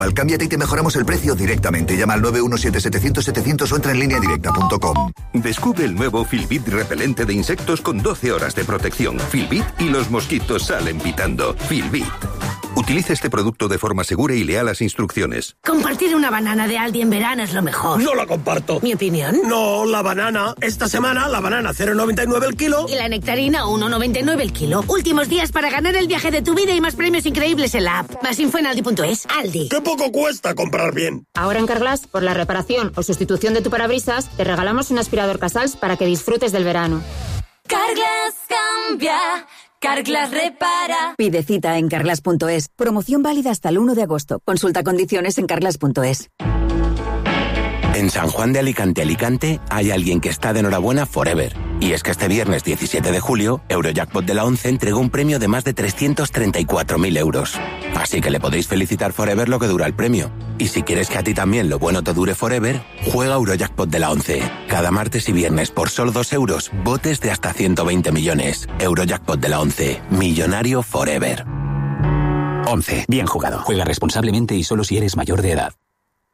Cámbiate y te mejoramos el precio directamente. Llama al 917-700-700 o entra en lineadirecta.com. Descubre el nuevo Filbit repelente de insectos con 12 horas de protección. Filbit y los mosquitos salen pitando. Filbit. Utilice este producto de forma segura y lea las instrucciones. Compartir una banana de Aldi en verano es lo mejor. No la comparto. ¿Mi opinión? No, la banana. Esta semana la banana 0,99 el kilo. Y la nectarina 1,99 el kilo. Últimos días para ganar el viaje de tu vida y más premios increíbles en la app. Más info en aldi.es. Aldi. ¡Qué poco cuesta comprar bien! Ahora en Carglass, por la reparación o sustitución de tu parabrisas, te regalamos un aspirador Casals para que disfrutes del verano. Carglass cambia. Carglass repara. Pide cita en carglass.es. Promoción válida hasta el 1 de agosto. Consulta condiciones en carglass.es. En San Juan de Alicante hay alguien que está de enhorabuena forever. Y es que este viernes 17 de julio, Eurojackpot de la 11 entregó un premio de más de 334.000 euros. Así que le podéis felicitar forever lo que dura el premio. Y si quieres que a ti también lo bueno te dure forever, juega Eurojackpot de la 11. Cada martes y viernes por solo 2 euros, botes de hasta 120 millones. Eurojackpot de la 11. Millonario forever. 11. Bien jugado. Juega responsablemente y solo si eres mayor de edad.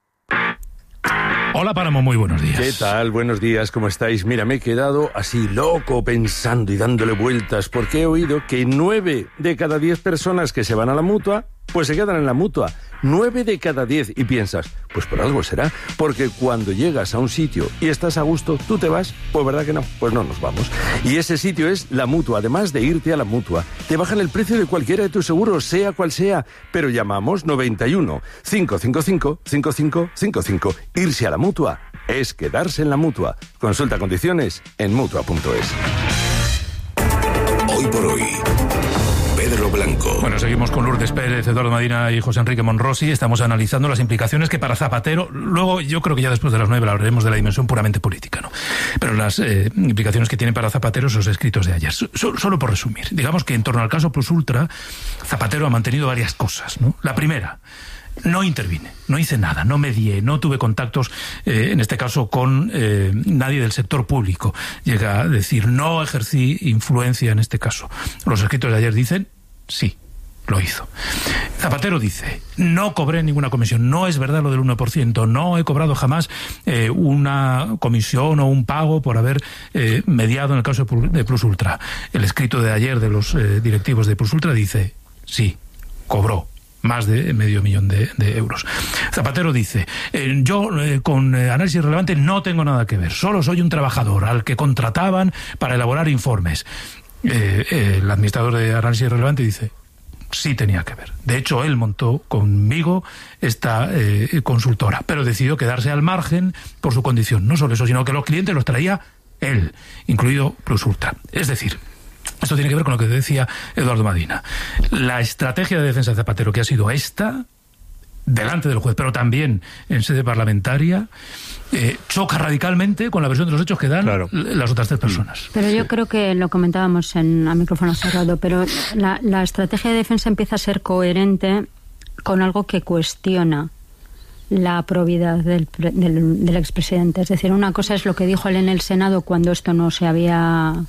Hola Páramo, muy buenos días. ¿Qué tal? Buenos días, ¿cómo estáis? Mira, me he quedado así loco pensando y dándole vueltas porque he oído que 9 de cada 10 personas que se van a la Mutua, pues se quedan en la Mutua. 9 de cada 10. Y piensas, pues por algo será. Porque cuando llegas a un sitio y estás a gusto, tú te vas. Pues verdad que no, pues no nos vamos. Y ese sitio es la Mutua. Además de irte a la Mutua, te bajan el precio de cualquiera de tus seguros, sea cual sea. Pero llamamos 91 555 5555. Irse a la Mutua es quedarse en la Mutua. Consulta condiciones en Mutua.es. Hoy por hoy, Pedro Blanco. Bueno, seguimos con Lourdes Pérez, Eduardo Medina y José Enrique Monrosi. Estamos analizando las implicaciones que para Zapatero, luego yo creo que ya después de las 9 hablaremos de la dimensión puramente política, ¿no? Pero las implicaciones que tienen para Zapatero esos escritos de ayer. Solo por resumir, digamos que en torno al caso Plus Ultra, Zapatero ha mantenido varias cosas, ¿no? La primera: no intervine, no hice nada, no medié, no tuve contactos, en este caso, con nadie del sector público. Llega a decir, no ejercí influencia en este caso. Los escritos de ayer dicen, sí, lo hizo. Zapatero dice, no cobré ninguna comisión, no es verdad lo del 1%, no he cobrado jamás una comisión o un pago por haber mediado en el caso de Plus Ultra. El escrito de ayer de los directivos de Plus Ultra dice, sí, cobró más de $500,000 de euros. Zapatero dice, yo con análisis relevante no tengo nada que ver, solo soy un trabajador al que contrataban para elaborar informes. El administrador de análisis relevante dice, sí tenía que ver. De hecho, él montó conmigo esta consultora, pero decidió quedarse al margen por su condición. No solo eso, sino que los clientes los traía él, incluido Plus Ultra. Es decir, esto tiene que ver con lo que decía Eduardo Medina. La estrategia de defensa de Zapatero, que ha sido esta, delante del juez, pero también en sede parlamentaria, choca radicalmente con la versión de los hechos que dan las otras 3 personas. Pero yo creo que lo comentábamos a micrófono cerrado, pero la estrategia de defensa empieza a ser coherente con algo que cuestiona la probidad del expresidente. Es decir, una cosa es lo que dijo él en el Senado cuando esto no se había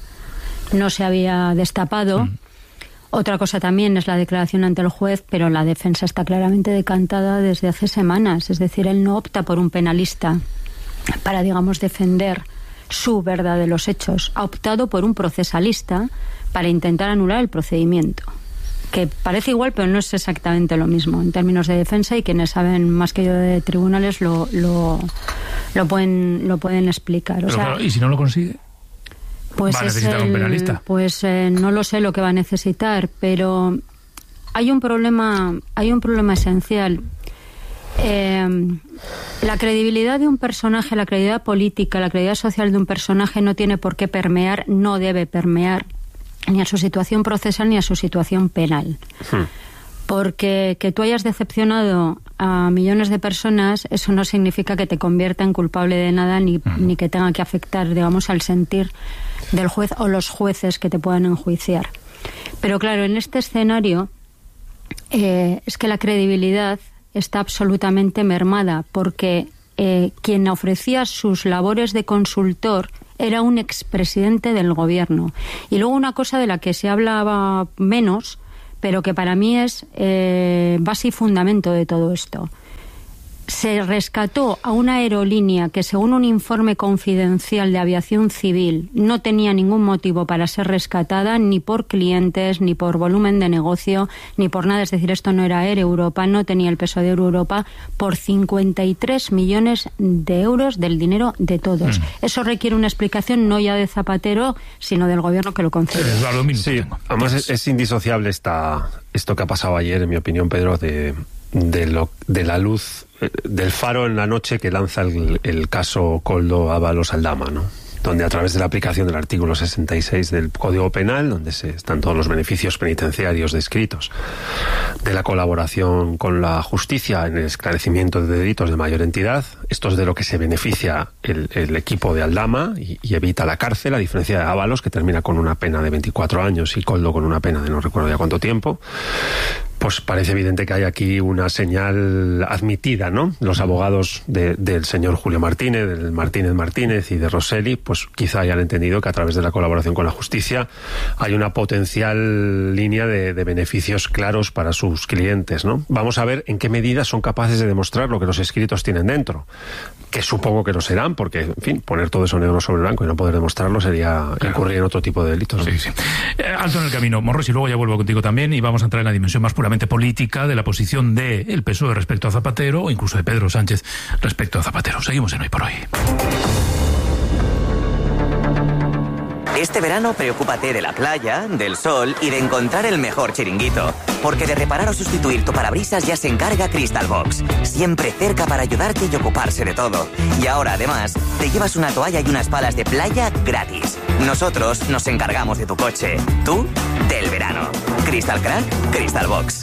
destapado. Otra cosa también es la declaración ante el juez, pero la defensa está claramente decantada desde hace semanas. Es decir, él no opta por un penalista para, digamos, defender su verdad de los hechos. Ha optado por un procesalista para intentar anular el procedimiento, que parece igual, pero no es exactamente lo mismo en términos de defensa, y quienes saben más que yo de tribunales lo pueden explicar. O sea, ¿y si no lo consigue? Pues ¿va a necesitar un penalista? Pues no lo sé lo que va a necesitar, pero hay un problema esencial. La credibilidad de un personaje, la credibilidad política, la credibilidad social de un personaje no tiene por qué permear, no debe permear ni a su situación procesal ni a su situación penal. Porque que tú hayas decepcionado a millones de personas, eso no significa que te convierta en culpable de nada, ni que tenga que afectar, digamos, al sentir del juez o los jueces que te puedan enjuiciar. Pero claro, en este escenario es que la credibilidad está absolutamente mermada, porque quien ofrecía sus labores de consultor era un expresidente del gobierno. Y luego una cosa de la que se hablaba menos, pero que para mí es base y fundamento de todo esto. se rescató a una aerolínea que, según un informe confidencial de aviación civil, no tenía ningún motivo para ser rescatada, ni por clientes, ni por volumen de negocio, ni por nada. Es decir, esto no era Air Europa, no tenía el peso de Air Europa, por 53 millones de euros del dinero de todos. Eso requiere una explicación no ya de Zapatero, sino del gobierno que lo concede. Sí, además es indisociable esto que ha pasado ayer, en mi opinión, Pedro, de la luz, del faro en la noche que lanza el caso Koldo Ábalos Aldama, ¿no? Donde a través de la aplicación del artículo 66 del Código Penal, donde están todos los beneficios penitenciarios descritos, de la colaboración con la justicia en el esclarecimiento de delitos de mayor entidad, esto es de lo que se beneficia el equipo de Aldama y evita la cárcel, a diferencia de Ábalos, que termina con una pena de 24 años y Koldo con una pena de no recuerdo ya cuánto tiempo. Pues parece evidente que hay aquí una señal admitida, ¿no? Los abogados del señor Julio Martínez, del Martínez y de Rosselli, pues quizá hayan entendido que a través de la colaboración con la justicia hay una potencial línea de beneficios claros para sus clientes, ¿no? Vamos a ver en qué medida son capaces de demostrar lo que los escritos tienen dentro, que supongo que lo serán, porque, en fin, poner todo eso negro sobre blanco y no poder demostrarlo sería incurrir en otro tipo de delitos, ¿no? Sí. Alto en el camino, Monrosi, luego ya vuelvo contigo también y vamos a entrar en la dimensión más puramente política de la posición del PSOE respecto a Zapatero o incluso de Pedro Sánchez respecto a Zapatero. Seguimos en Hoy por Hoy. Este verano preocúpate de la playa, del sol y de encontrar el mejor chiringuito. Porque de reparar o sustituir tu parabrisas ya se encarga Cristalbox. Siempre cerca para ayudarte y ocuparse de todo. Y ahora, además, te llevas una toalla y unas palas de playa gratis. Nosotros nos encargamos de tu coche. Tú, del verano. Crystal Crack, Cristalbox.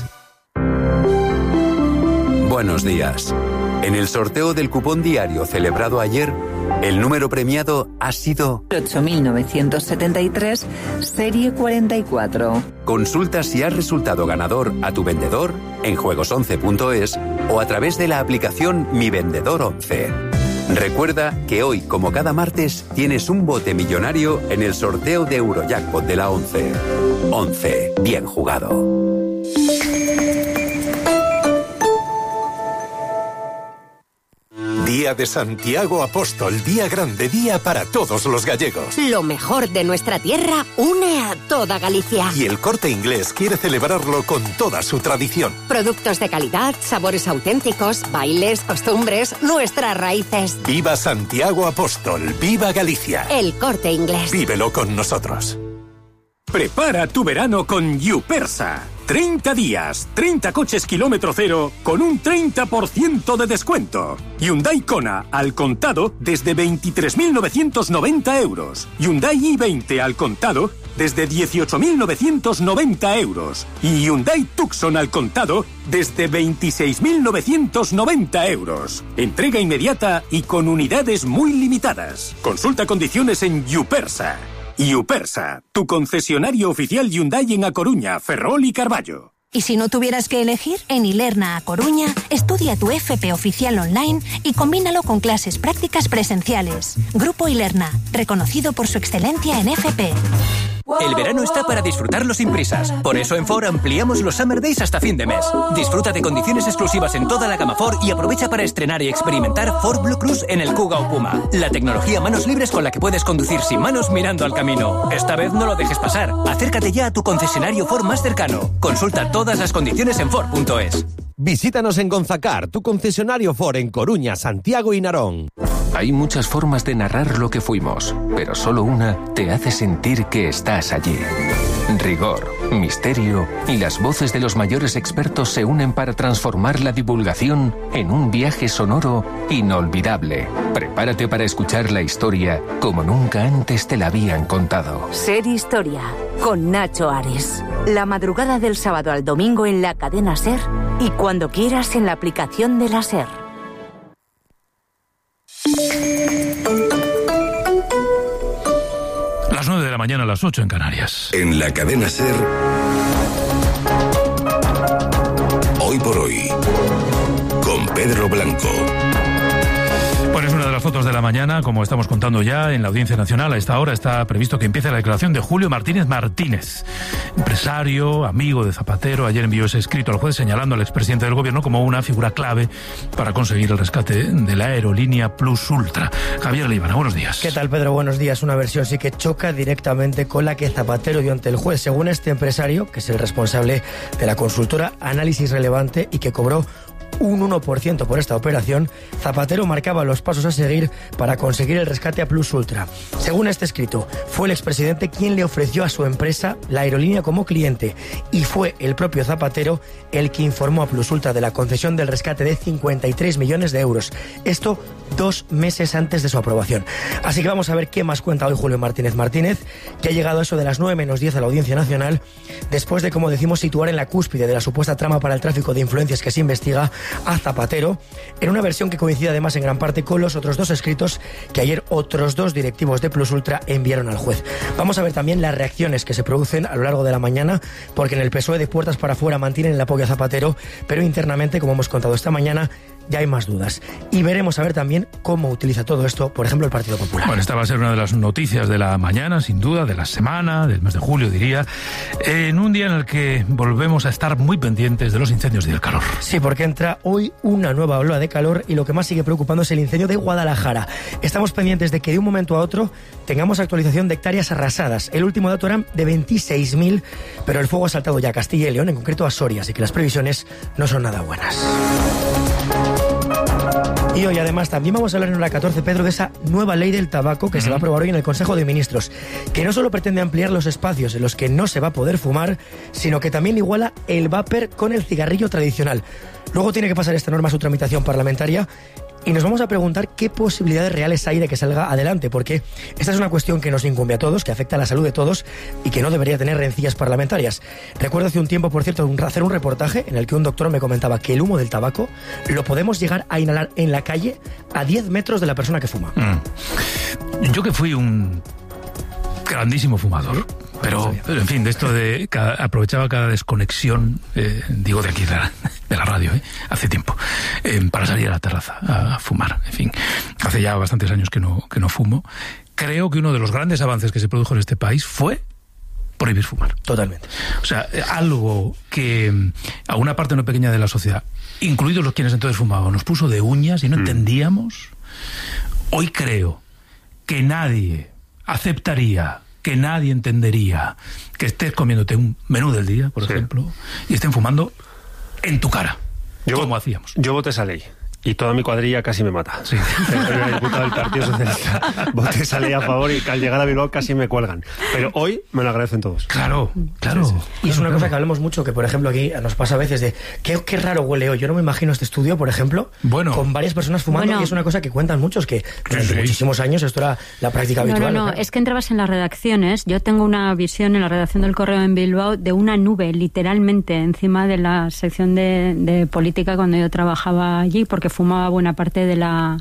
Buenos días. En el sorteo del cupón diario celebrado ayer, el número premiado ha sido 8.973, serie 44. Consulta si has resultado ganador a tu vendedor en juegos11.es o a través de la aplicación Mi Vendedor 11. Recuerda que hoy, como cada martes, tienes un bote millonario en el sorteo de Eurojackpot de la 11. 11. Bien jugado. Día de Santiago Apóstol, día grande, día para todos los gallegos. Lo mejor de nuestra tierra une a toda Galicia. Y el Corte Inglés quiere celebrarlo con toda su tradición. Productos de calidad, sabores auténticos, bailes, costumbres, nuestras raíces. ¡Viva Santiago Apóstol! ¡Viva Galicia! El Corte Inglés. Vívelo con nosotros. Prepara tu verano con Yupersa. 30 días, 30 coches kilómetro cero con un 30% de descuento. Hyundai Kona al contado desde 23.990 euros. Hyundai i20 al contado desde 18.990 euros. Y Hyundai Tucson al contado desde 26.990 euros. Entrega inmediata y con unidades muy limitadas. Consulta condiciones en Yupersa. Yupersa, tu concesionario oficial Hyundai en A Coruña, Ferrol y Carballo. Y si no tuvieras que elegir, en Ilerna A Coruña, estudia tu FP oficial online y combínalo con clases prácticas presenciales. Grupo Ilerna, reconocido por su excelencia en FP. El verano está para disfrutarlo sin prisas. Por eso en Ford ampliamos los Summer Days hasta fin de mes. Disfruta de condiciones exclusivas en toda la gama Ford y aprovecha para estrenar y experimentar Ford Blue Cruise en el Kuga o Puma. La tecnología manos libres con la que puedes conducir sin manos mirando al camino. Esta vez no lo dejes pasar. Acércate ya a tu concesionario Ford más cercano. Consulta todas las condiciones en Ford.es. Visítanos en Gonzacar, tu concesionario Ford en Coruña, Santiago y Narón. Hay muchas formas de narrar lo que fuimos, pero solo una te hace sentir que estás allí. Rigor, misterio y las voces de los mayores expertos se unen para transformar la divulgación en un viaje sonoro inolvidable. Prepárate para escuchar la historia como nunca antes te la habían contado. Ser Historia, con Nacho Ares. La madrugada del sábado al domingo en la cadena SER y cuando quieras en la aplicación de la SER. Las 9 de la mañana, a las 8 en Canarias. En la cadena SER, Hoy por Hoy, con Pedro Blanco. Pues es una de las fotos de la mañana, como estamos contando ya en la Audiencia Nacional. A esta hora está previsto que empiece la declaración de Julio Martínez Martínez, empresario, amigo de Zapatero. Ayer envió ese escrito al juez señalando al expresidente del gobierno como una figura clave para conseguir el rescate de la aerolínea Plus Ultra. Javier Líbana, buenos días. ¿Qué tal, Pedro? Buenos días. Una versión sí que choca directamente con la que Zapatero dio ante el juez. Según este empresario, que es el responsable de la consultora Análisis Relevante y que cobró un 1% por esta operación, Zapatero marcaba los pasos a seguir para conseguir el rescate a Plus Ultra. Según este escrito, fue el expresidente quien le ofreció a su empresa la aerolínea como cliente y fue el propio Zapatero el que informó a Plus Ultra de la concesión del rescate de 53 millones de euros. Esto 2 meses antes de su aprobación. Así que vamos a ver qué más cuenta hoy Julio Martínez Martínez, que ha llegado a eso de las 9 menos 10 a la Audiencia Nacional, después de, como decimos, situar en la cúspide de la supuesta trama para el tráfico de influencias que se investiga a Zapatero, en una versión que coincide además en gran parte con los otros 2 escritos que ayer otros 2 directivos de Plus Ultra enviaron al juez. Vamos a ver también las reacciones que se producen a lo largo de la mañana, porque en el PSOE de puertas para afuera mantienen el apoyo a Zapatero, pero internamente, como hemos contado esta mañana, ya hay más dudas. Y veremos a ver también cómo utiliza todo esto, por ejemplo, el Partido Popular. Bueno, esta va a ser una de las noticias de la mañana, sin duda, de la semana, del mes de julio, diría, en un día en el que volvemos a estar muy pendientes de los incendios y del calor. Sí, porque entra hoy una nueva ola de calor y lo que más sigue preocupando es el incendio de Guadalajara. Estamos pendientes de que de un momento a otro tengamos actualización de hectáreas arrasadas. El último dato era de 26.000, pero el fuego ha saltado ya a Castilla y León, en concreto a Soria, así que las previsiones no son nada buenas. Y hoy además también vamos a hablar en hora 14, Pedro, de esa nueva ley del tabaco que se va a aprobar hoy en el Consejo de Ministros, que no solo pretende ampliar los espacios en los que no se va a poder fumar, sino que también iguala el vapor con el cigarrillo tradicional. Luego tiene que pasar esta norma a su tramitación parlamentaria y nos vamos a preguntar qué posibilidades reales hay de que salga adelante, porque esta es una cuestión que nos incumbe a todos, que afecta a la salud de todos y que no debería tener rencillas parlamentarias. Recuerdo hace un tiempo, por cierto, hacer un reportaje en el que un doctor me comentaba que el humo del tabaco lo podemos llegar a inhalar en la calle a 10 metros de la persona que fuma. Yo que fui un grandísimo fumador, pero en fin, de esto de aprovechaba cada desconexión, digo de aquí de la radio, hace tiempo, para salir a la terraza a fumar. En fin, hace ya bastantes años que no fumo. Creo que uno de los grandes avances que se produjo en este país fue prohibir fumar. Totalmente. O sea, algo que a una parte no pequeña de la sociedad, incluidos los quienes entonces fumaban, nos puso de uñas y no entendíamos. Hoy creo que nadie aceptaría, que nadie entendería que estés comiéndote un menú del día, por ejemplo, y estén fumando en tu cara, como hacíamos. Yo voté esa ley. Y toda mi cuadrilla casi me mata. Sí. El diputado del Partido Socialista voté esa ley a favor y al llegar a Bilbao casi me cuelgan. Pero hoy me lo agradecen todos. Claro. Y es una cosa que hablamos mucho, que por ejemplo aquí nos pasa a veces de qué raro huele hoy. Yo no me imagino este estudio, por ejemplo, con varias personas fumando, y es una cosa que cuentan muchos, que durante muchísimos años esto era la práctica habitual. No, es que entrabas en las redacciones. Yo tengo una visión en la redacción del Correo en Bilbao de una nube, literalmente, encima de la sección de política cuando yo trabajaba allí, porque fumaba buena parte de la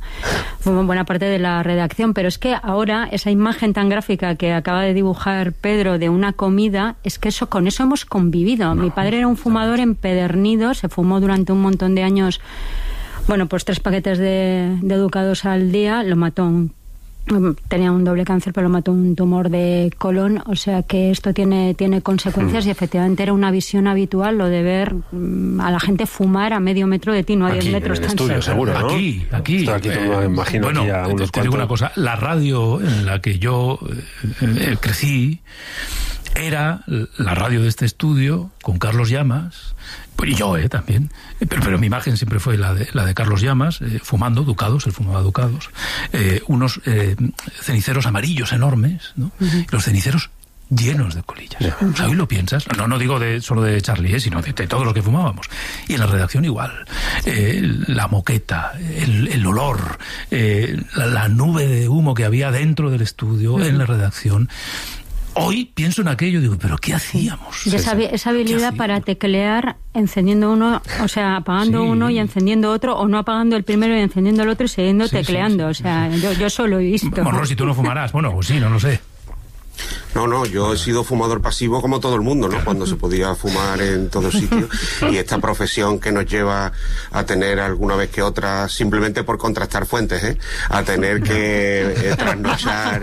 redacción, pero es que ahora esa imagen tan gráfica que acaba de dibujar Pedro de una comida, es que con eso hemos convivido. Mi padre era un fumador empedernido, se fumó durante un montón de años, pues 3 paquetes de Educados al día, lo mató tenía un doble cáncer, pero lo mató un tumor de colon, o sea que esto tiene consecuencias y efectivamente era una visión habitual lo de ver a la gente fumar a medio metro de ti, no a 10 metros. En el estudio, seguro, ¿no? Aquí me imagino. Bueno, te digo una cosa, la radio en la que yo crecí era la radio de este estudio, con Carlos Llamas, y yo también, pero mi imagen siempre fue la de Carlos Llamas, fumando Ducados, él fumaba Ducados, unos ceniceros amarillos enormes, ¿no? Los ceniceros llenos de colillas. O sea, hoy lo piensas, no digo solo de Charlie, sino de todos los que fumábamos. Y en la redacción igual, la moqueta, el olor, la nube de humo que había dentro del estudio, en la redacción. Hoy pienso en aquello y digo, ¿pero qué hacíamos? Esa habilidad para teclear encendiendo uno, o sea, apagando uno y encendiendo otro, o no apagando el primero y encendiendo el otro y siguiendo tecleando. O sea, yo solo he visto. Monroy, si tú no fumarás, bueno, pues sí, no lo sé. No, yo he sido fumador pasivo como todo el mundo, ¿no? Cuando se podía fumar en todos sitios. Y esta profesión que nos lleva a tener alguna vez que otra, simplemente por contrastar fuentes, a tener que trasnochar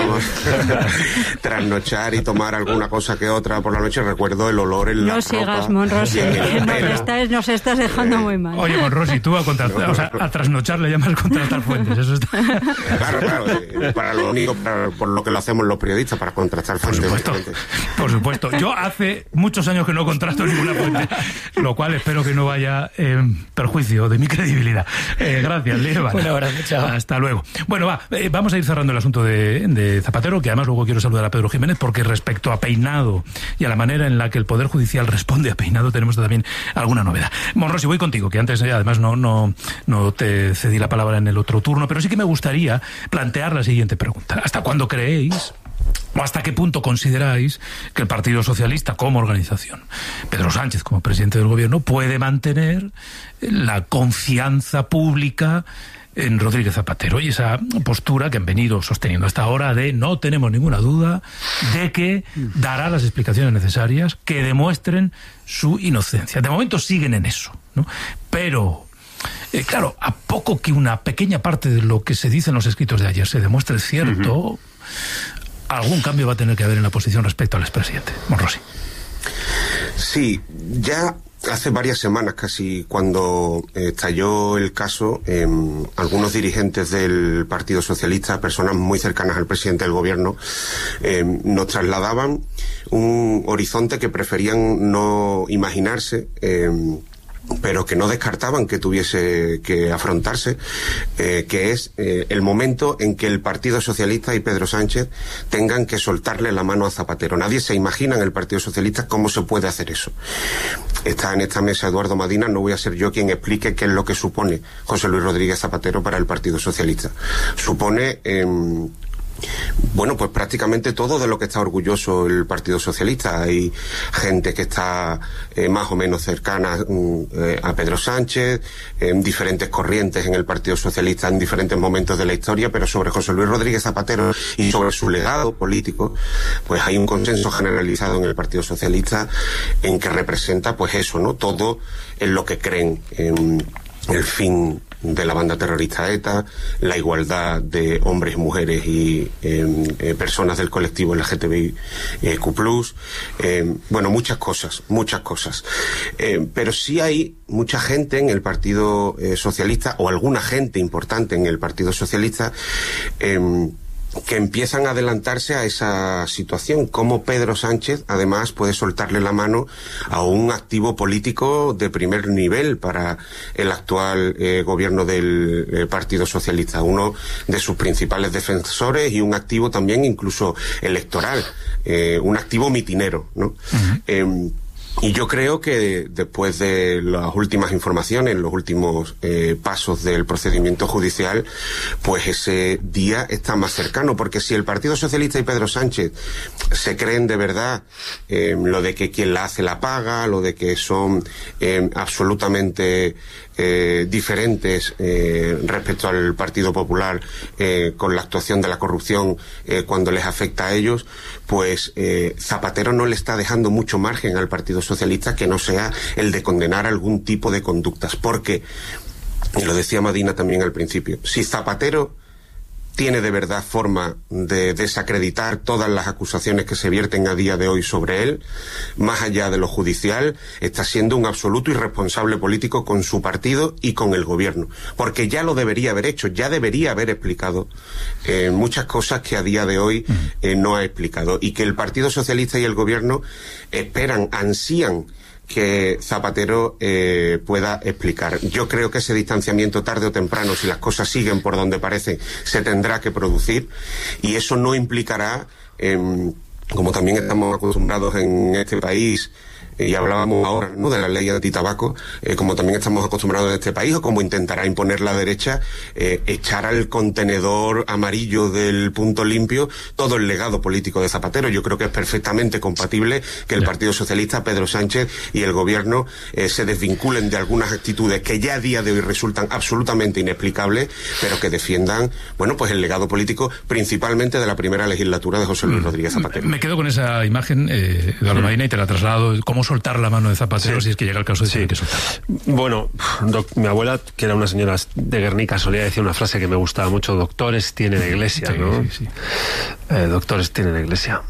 y tomar alguna cosa que otra por la noche. Recuerdo el olor en la ropa. No sigas, Monrosi, nos estás dejando muy mal. Oye, Monrosi, tú a trasnochar le llamas contrastar fuentes, eso está... Claro, para lo único, por lo que lo hacemos los periodistas, para contrastar fuentes. Por supuesto. Yo hace muchos años que no contrasto ninguna fuente, lo cual espero que no vaya en perjuicio de mi credibilidad. Gracias, Líbana. Un abrazo, chao. Hasta luego. Bueno, vamos a ir cerrando el asunto de Zapatero, que además luego quiero saludar a Pedro Jiménez, porque respecto a Peinado y a la manera en la que el Poder Judicial responde a Peinado, tenemos también alguna novedad. Monrosi, voy contigo, que antes además no te cedí la palabra en el otro turno, pero sí que me gustaría plantear la siguiente pregunta. ¿Hasta cuándo creéis, o hasta qué punto consideráis, que el Partido Socialista como organización, Pedro Sánchez como presidente del gobierno, puede mantener la confianza pública en Rodríguez Zapatero y esa postura que han venido sosteniendo hasta ahora de no tenemos ninguna duda de que dará las explicaciones necesarias que demuestren su inocencia? De momento siguen en eso, ¿no? Pero claro, a poco que una pequeña parte de lo que se dice en los escritos de ayer se demuestre cierto, algún cambio va a tener que haber en la posición respecto al expresidente. Monrosi. Sí, ya hace varias semanas casi, cuando estalló el caso, algunos dirigentes del Partido Socialista, personas muy cercanas al presidente del gobierno, nos trasladaban un horizonte que preferían no imaginarse, pero que no descartaban que tuviese que afrontarse, que es el momento en que el Partido Socialista y Pedro Sánchez tengan que soltarle la mano a Zapatero. Nadie se imagina en el Partido Socialista cómo se puede hacer eso. Está en esta mesa Eduardo Madina, no voy a ser yo quien explique qué es lo que supone José Luis Rodríguez Zapatero para el Partido Socialista. Supone... bueno, pues prácticamente todo de lo que está orgulloso el Partido Socialista. Hay gente que está más o menos cercana a Pedro Sánchez, en diferentes corrientes en el Partido Socialista en diferentes momentos de la historia, pero sobre José Luis Rodríguez Zapatero y sobre su legado político, pues hay un consenso generalizado en el Partido Socialista en que representa pues eso, ¿no? Todo en lo que creen, en el fin de la banda terrorista ETA, la igualdad de hombres y mujeres y personas del colectivo LGTBIQ+, bueno, muchas cosas, pero sí hay mucha gente en el Partido Socialista, o alguna gente importante en el Partido Socialista, que empiezan a adelantarse a esa situación. Como Pedro Sánchez, además, puede soltarle la mano a un activo político de primer nivel para el actual gobierno del Partido Socialista, uno de sus principales defensores y un activo también incluso electoral, un activo mitinero, ¿no? Y yo creo que después de las últimas informaciones, los últimos pasos del procedimiento judicial, pues ese día está más cercano, porque si el Partido Socialista y Pedro Sánchez se creen de verdad lo de que quien la hace la paga, lo de que son absolutamente diferentes respecto al Partido Popular con la actuación de la corrupción cuando les afecta a ellos, pues Zapatero no le está dejando mucho margen al Partido Socialista que no sea el de condenar algún tipo de conductas, porque, y lo decía Madina también al principio, si Zapatero tiene de verdad forma de desacreditar todas las acusaciones que se vierten a día de hoy sobre él, más allá de lo judicial, está siendo un absoluto irresponsable político con su partido y con el gobierno, porque ya lo debería haber hecho, ya debería haber explicado muchas cosas que a día de hoy no ha explicado, y que el Partido Socialista y el gobierno esperan, ansían que Zapatero pueda explicar. Yo creo que ese distanciamiento tarde o temprano, si las cosas siguen por donde parecen, se tendrá que producir, y eso no implicará, como también estamos acostumbrados en este país, y hablábamos ahora, ¿no?, de la ley antitabaco, como también estamos acostumbrados en este país, o como intentará imponer la derecha, echar al contenedor amarillo del punto limpio todo el legado político de Zapatero. Yo creo que es perfectamente compatible que el Partido Socialista, Pedro Sánchez y el Gobierno se desvinculen de algunas actitudes que ya a día de hoy resultan absolutamente inexplicables, pero que defiendan, bueno, pues el legado político principalmente de la primera legislatura de José Luis Rodríguez Zapatero. Me quedo con esa imagen, Eduardo Medina, y te la traslado. ¿Cómo soltar la mano de Zapatero si es que llega el caso de tener que soltarla? Bueno, mi abuela, que era una señora de Guernica, solía decir una frase que me gustaba mucho: doctores tienen iglesia, ¿no? Sí. Doctores tienen iglesia.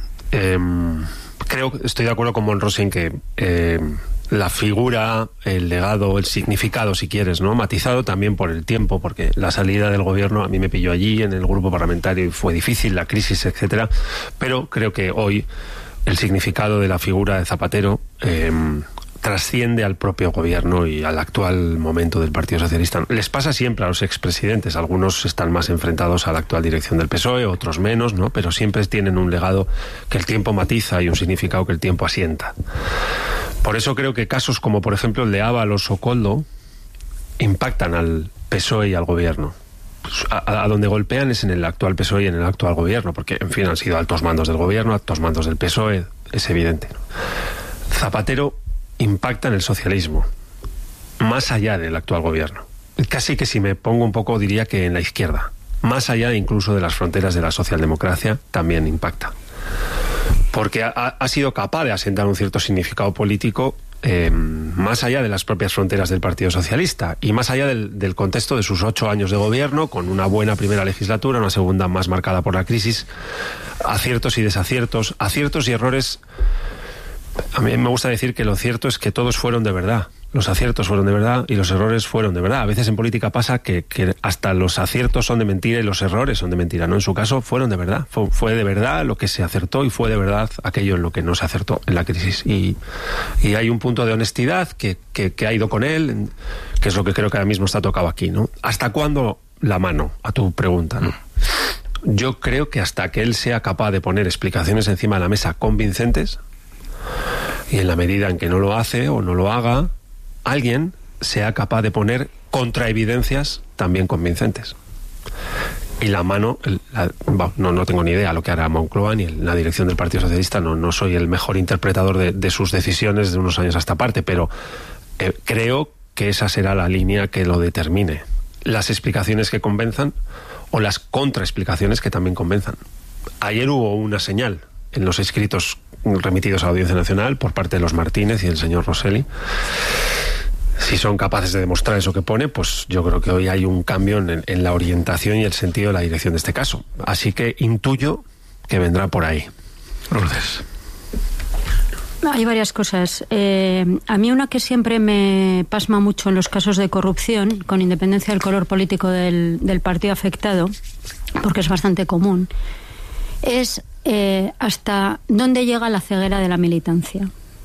Estoy de acuerdo con Monrosi en que la figura, el legado, el significado, si quieres, ¿no?, matizado también por el tiempo, porque la salida del gobierno a mí me pilló allí en el grupo parlamentario y fue difícil, la crisis, etcétera, pero creo que hoy el significado de la figura de Zapatero trasciende al propio gobierno y al actual momento del Partido Socialista. Les pasa siempre a los expresidentes, algunos están más enfrentados a la actual dirección del PSOE, otros menos, ¿no?, pero siempre tienen un legado que el tiempo matiza y un significado que el tiempo asienta. Por eso creo que casos como, por ejemplo, el de Ábalos o Koldo impactan al PSOE y al gobierno. A donde golpean es en el actual PSOE y en el actual gobierno, porque, en fin, han sido altos mandos del gobierno, altos mandos del PSOE, es evidente, ¿no? Zapatero impacta en el socialismo, más allá del actual gobierno. Casi que, si me pongo un poco, diría que en la izquierda. Más allá incluso de las fronteras de la socialdemocracia, también impacta. Porque ha sido capaz de asentar un cierto significado político más allá de las propias fronteras del Partido Socialista y más allá del contexto de sus 8 años de gobierno, con una buena primera legislatura, una segunda más marcada por la crisis, aciertos y desaciertos, aciertos y errores. A mí me gusta decir que lo cierto es que todos fueron de verdad. Los aciertos fueron de verdad y los errores fueron de verdad. A veces en política pasa que hasta los aciertos son de mentira y los errores son de mentira, ¿no? En su caso fueron de verdad. Fue de verdad lo que se acertó y fue de verdad aquello en lo que no se acertó en la crisis. Y hay un punto de honestidad que ha ido con él, que es lo que creo que ahora mismo está tocado aquí, ¿no? ¿Hasta cuándo la mano? A tu pregunta, ¿no? Yo creo que hasta que él sea capaz de poner explicaciones encima de la mesa convincentes, y en la medida en que no lo hace o no lo haga, alguien sea capaz de poner contraevidencias también convincentes. Y la mano, no tengo ni idea lo que hará Moncloa ni la dirección del Partido Socialista, no soy el mejor interpretador de sus decisiones de unos años a esta parte, pero creo que esa será la línea que lo determine. Las explicaciones que convenzan o las contraexplicaciones que también convenzan. Ayer hubo una señal en los escritos remitidos a la Audiencia Nacional por parte de los Martínez y el señor Rosselli. Si son capaces de demostrar eso que pone, pues yo creo que hoy hay un cambio en la orientación y el sentido de la dirección de este caso. Así que intuyo que vendrá por ahí. Lourdes. Hay varias cosas. A mí una que siempre me pasma mucho en los casos de corrupción, con independencia del color político del partido afectado, porque es bastante común, es hasta dónde llega la ceguera de la militancia.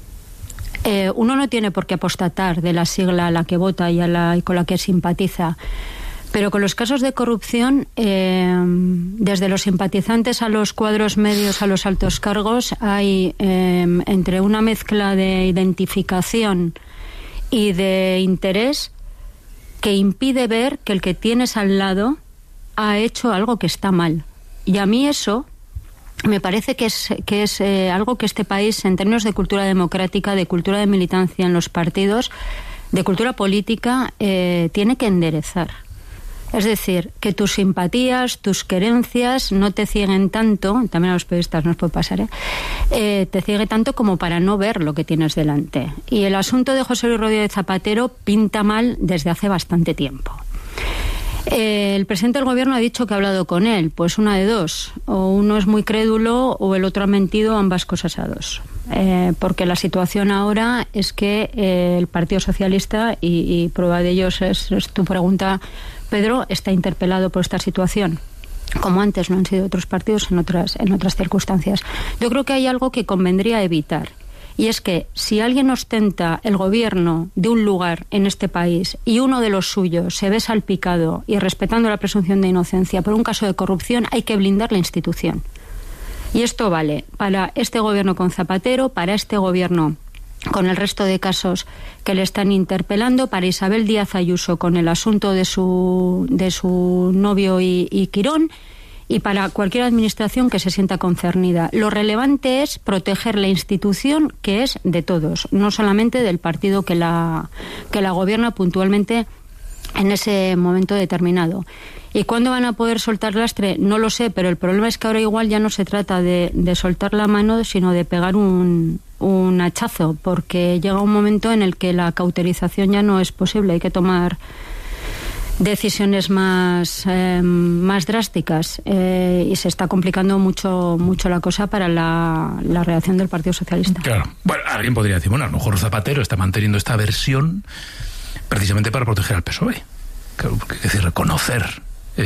Uno no tiene por qué apostatar de la sigla a la que vota y con la que simpatiza, pero con los casos de corrupción, desde los simpatizantes a los cuadros medios a los altos cargos, hay entre una mezcla de identificación y de interés que impide ver que el que tienes al lado ha hecho algo que está mal. Y a mí eso me parece que es algo que este país, en términos de cultura democrática, de cultura de militancia en los partidos, de cultura política, tiene que enderezar. Es decir, que tus simpatías, tus querencias no te cieguen tanto, también a los periodistas nos puede pasar, te ciegue tanto como para no ver lo que tienes delante. Y el asunto de José Luis Rodríguez Zapatero pinta mal desde hace bastante tiempo. El presidente del gobierno ha dicho que ha hablado con él. Pues una de dos: o uno es muy crédulo o el otro ha mentido, ambas cosas a dos. Porque la situación ahora es que el Partido Socialista, y prueba de ello es tu pregunta, Pedro, está interpelado por esta situación, como antes no han sido otros partidos en otras circunstancias. Yo creo que hay algo que convendría evitar, y es que si alguien ostenta el gobierno de un lugar en este país y uno de los suyos se ve salpicado, y respetando la presunción de inocencia, por un caso de corrupción, hay que blindar la institución. Y esto vale para este gobierno con Zapatero, para este gobierno con el resto de casos que le están interpelando, para Isabel Díaz Ayuso con el asunto de su novio y Quirón, y para cualquier administración que se sienta concernida. Lo relevante es proteger la institución, que es de todos, no solamente del partido que la gobierna puntualmente en ese momento determinado. ¿Y cuándo van a poder soltar lastre? No lo sé, pero el problema es que ahora igual ya no se trata de soltar la mano, sino de pegar un hachazo, porque llega un momento en el que la cauterización ya no es posible, hay que tomar decisiones más drásticas, y se está complicando mucho la cosa para la reacción del Partido Socialista. Claro. Bueno, alguien podría decir, bueno, a lo mejor Zapatero está manteniendo esta versión precisamente para proteger al PSOE. Claro, porque hay que decir, reconocer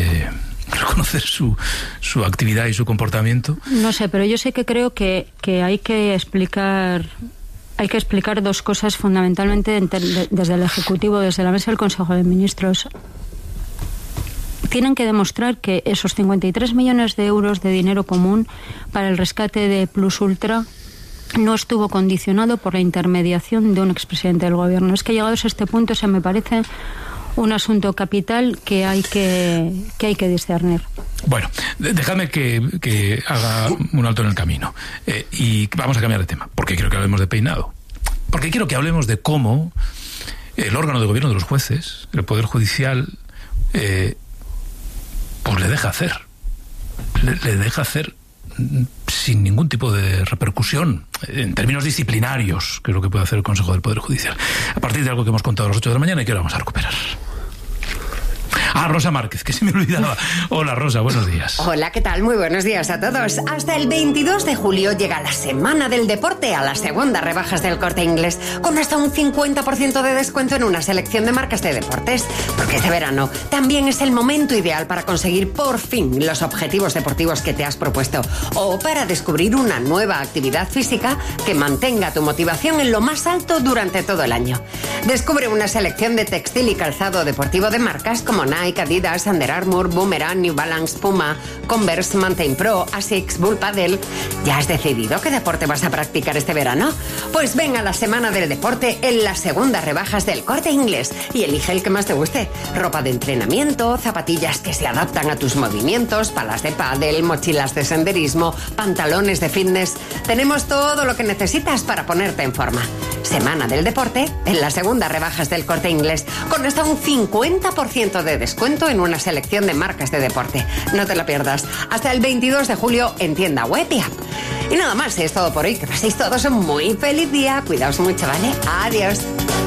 su actividad y su comportamiento. No sé, pero yo sí que creo que hay que explicar dos cosas fundamentalmente desde el Ejecutivo, desde la mesa del Consejo de Ministros. Tienen que demostrar que esos 53 millones de euros de dinero común para el rescate de Plus Ultra no estuvo condicionado por la intermediación de un expresidente del gobierno. Es que llegados a este punto se me parece un asunto capital que hay que discernir. Bueno, dejadme que haga un alto en el camino, y vamos a cambiar de tema, porque quiero que hablemos de peinado, porque quiero que hablemos de cómo el órgano de gobierno de los jueces, el Poder Judicial, pues le deja hacer sin ningún tipo de repercusión en términos disciplinarios, que es lo que puede hacer el Consejo del Poder Judicial, a partir de algo que hemos contado a las 8 de la mañana y que ahora vamos a recuperar. Rosa Márquez, que se me olvidaba. Hola, Rosa, buenos días. Hola, ¿qué tal? Muy buenos días a todos. Hasta el 22 de julio llega la Semana del Deporte a las segundas rebajas del Corte Inglés, con hasta un 50% de descuento en una selección de marcas de deportes. Porque este verano también es el momento ideal para conseguir por fin los objetivos deportivos que te has propuesto, o para descubrir una nueva actividad física que mantenga tu motivación en lo más alto durante todo el año. Descubre una selección de textil y calzado deportivo de marcas como Nike, Adidas, Under Armour, Boomerang, New Balance, Puma, Converse, Mountain Pro, Asics, Bull Paddle. ¿Ya has decidido qué deporte vas a practicar este verano? Pues ven a la Semana del Deporte en las segundas rebajas del Corte Inglés y elige el que más te guste. Ropa de entrenamiento, zapatillas que se adaptan a tus movimientos, palas de pádel, mochilas de senderismo, pantalones de fitness. Tenemos todo lo que necesitas para ponerte en forma. Semana del Deporte en las segundas rebajas del Corte Inglés, con hasta un 50% de descuento en una selección de marcas de deporte. No te la pierdas. Hasta el 22 de julio en tienda web y app. Y nada más, es todo por hoy. Que paséis todos un muy feliz día. Cuidaos mucho, ¿vale? Adiós.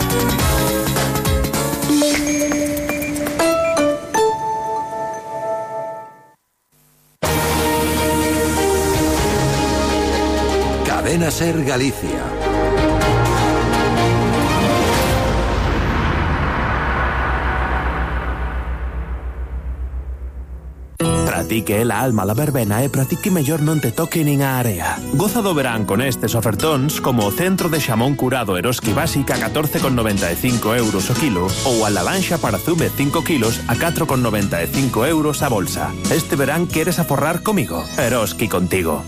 Cadena Ser Galicia. Pratique la alma la verbena e pratique mellor non te toque nin a area. Goza do verán con estes ofertóns como o centro de xamón curado Eroski Básica a 14,95 euros o kilo ou a lavanxa para zume 5 kilos a 4,95 euros a bolsa. Este verán queres aforrar comigo? Eroski contigo.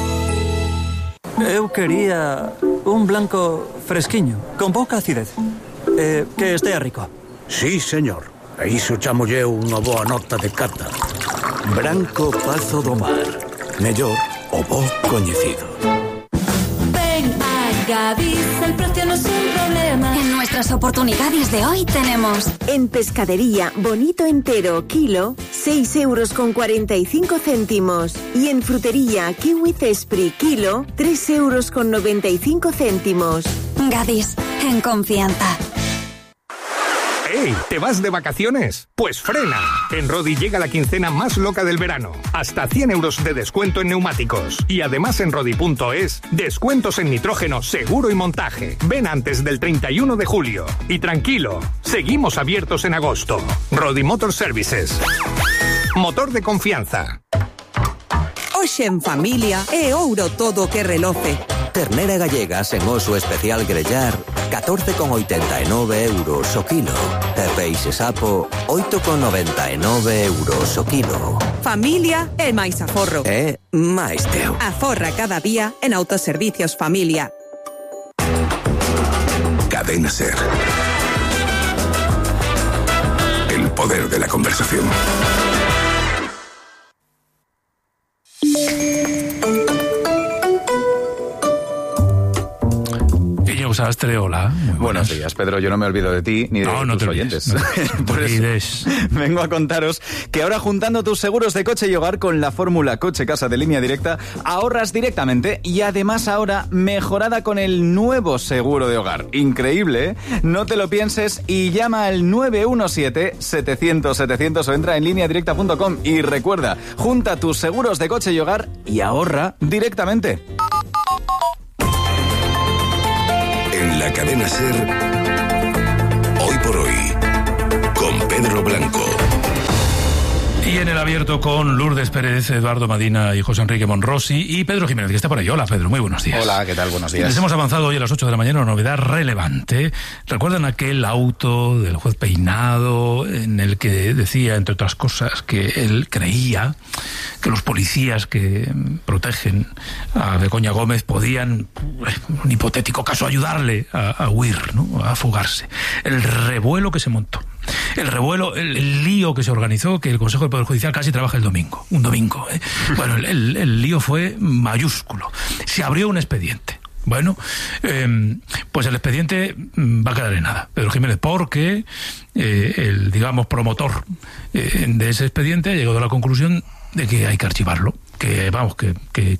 Eu quería un blanco fresquiño, con pouca acidez, que estea rico. Sí, señor. E iso chamolle unha boa nota de cata. Branco Pazo do Mar. Mellor o bo coñecido. Ven a Gadis, el precio no es un problema. En nuestras oportunidades de hoy tenemos en pescadería bonito entero kilo 6,45 €, y en frutería kiwi Cespri kilo 3,95 €. Gadis, en confianza. ¡Ey! ¿Te vas de vacaciones? Pues frena. En Rodi llega la quincena más loca del verano. Hasta 100 euros de descuento en neumáticos. Y además en Rodi.es, descuentos en nitrógeno, seguro y montaje. Ven antes del 31 de julio. Y tranquilo, seguimos abiertos en agosto. Rodi Motor Services. Motor de confianza. Hoxe en familia é ouro todo que reloce. Ternera gallega sen oso especial grellar, 14,89 euros o kilo. E peixe sapo, 8,99 euros o kilo. Familia é máis aforro. É máis teu. Aforra cada día en Autoservicios Familia. Cadena SER. El poder de la conversación. Sastre, hola. Buenos días, Pedro. Yo no me olvido de ti ni de tus oyentes. Por eso vengo a contaros que ahora, juntando tus seguros de coche y hogar con la fórmula Coche-Casa de Línea Directa, ahorras directamente y además ahora mejorada con el nuevo seguro de hogar. Increíble, ¿eh? No te lo pienses y llama al 917-700-700 o entra en lineadirecta.com y recuerda, junta tus seguros de coche y hogar y ahorra directamente. En la Cadena SER, hoy por hoy, con Pedro Blanco. Y en el abierto con Lourdes Pérez, Eduardo Madina y José Enrique Monrosi y Pedro Jiménez, que está por ahí. Hola, Pedro, muy buenos días. Hola, ¿qué tal? Buenos días. Les hemos avanzado hoy a las 8 de la mañana una novedad relevante. ¿Recuerdan aquel auto del juez Peinado en el que decía, entre otras cosas, que él creía que los policías que protegen a Begoña Gómez podían, en un hipotético caso, ayudarle a huir, ¿no?, a fugarse? El revuelo que se montó. El revuelo, el lío que se organizó, que el Consejo del Poder Judicial casi trabaja el domingo. Un domingo, ¿eh? Bueno, el lío fue mayúsculo. Se abrió un expediente. Bueno, pues el expediente va a quedar en nada, Pedro Jiménez, porque el, digamos, promotor de ese expediente ha llegado a la conclusión de que hay que archivarlo. Que vamos, que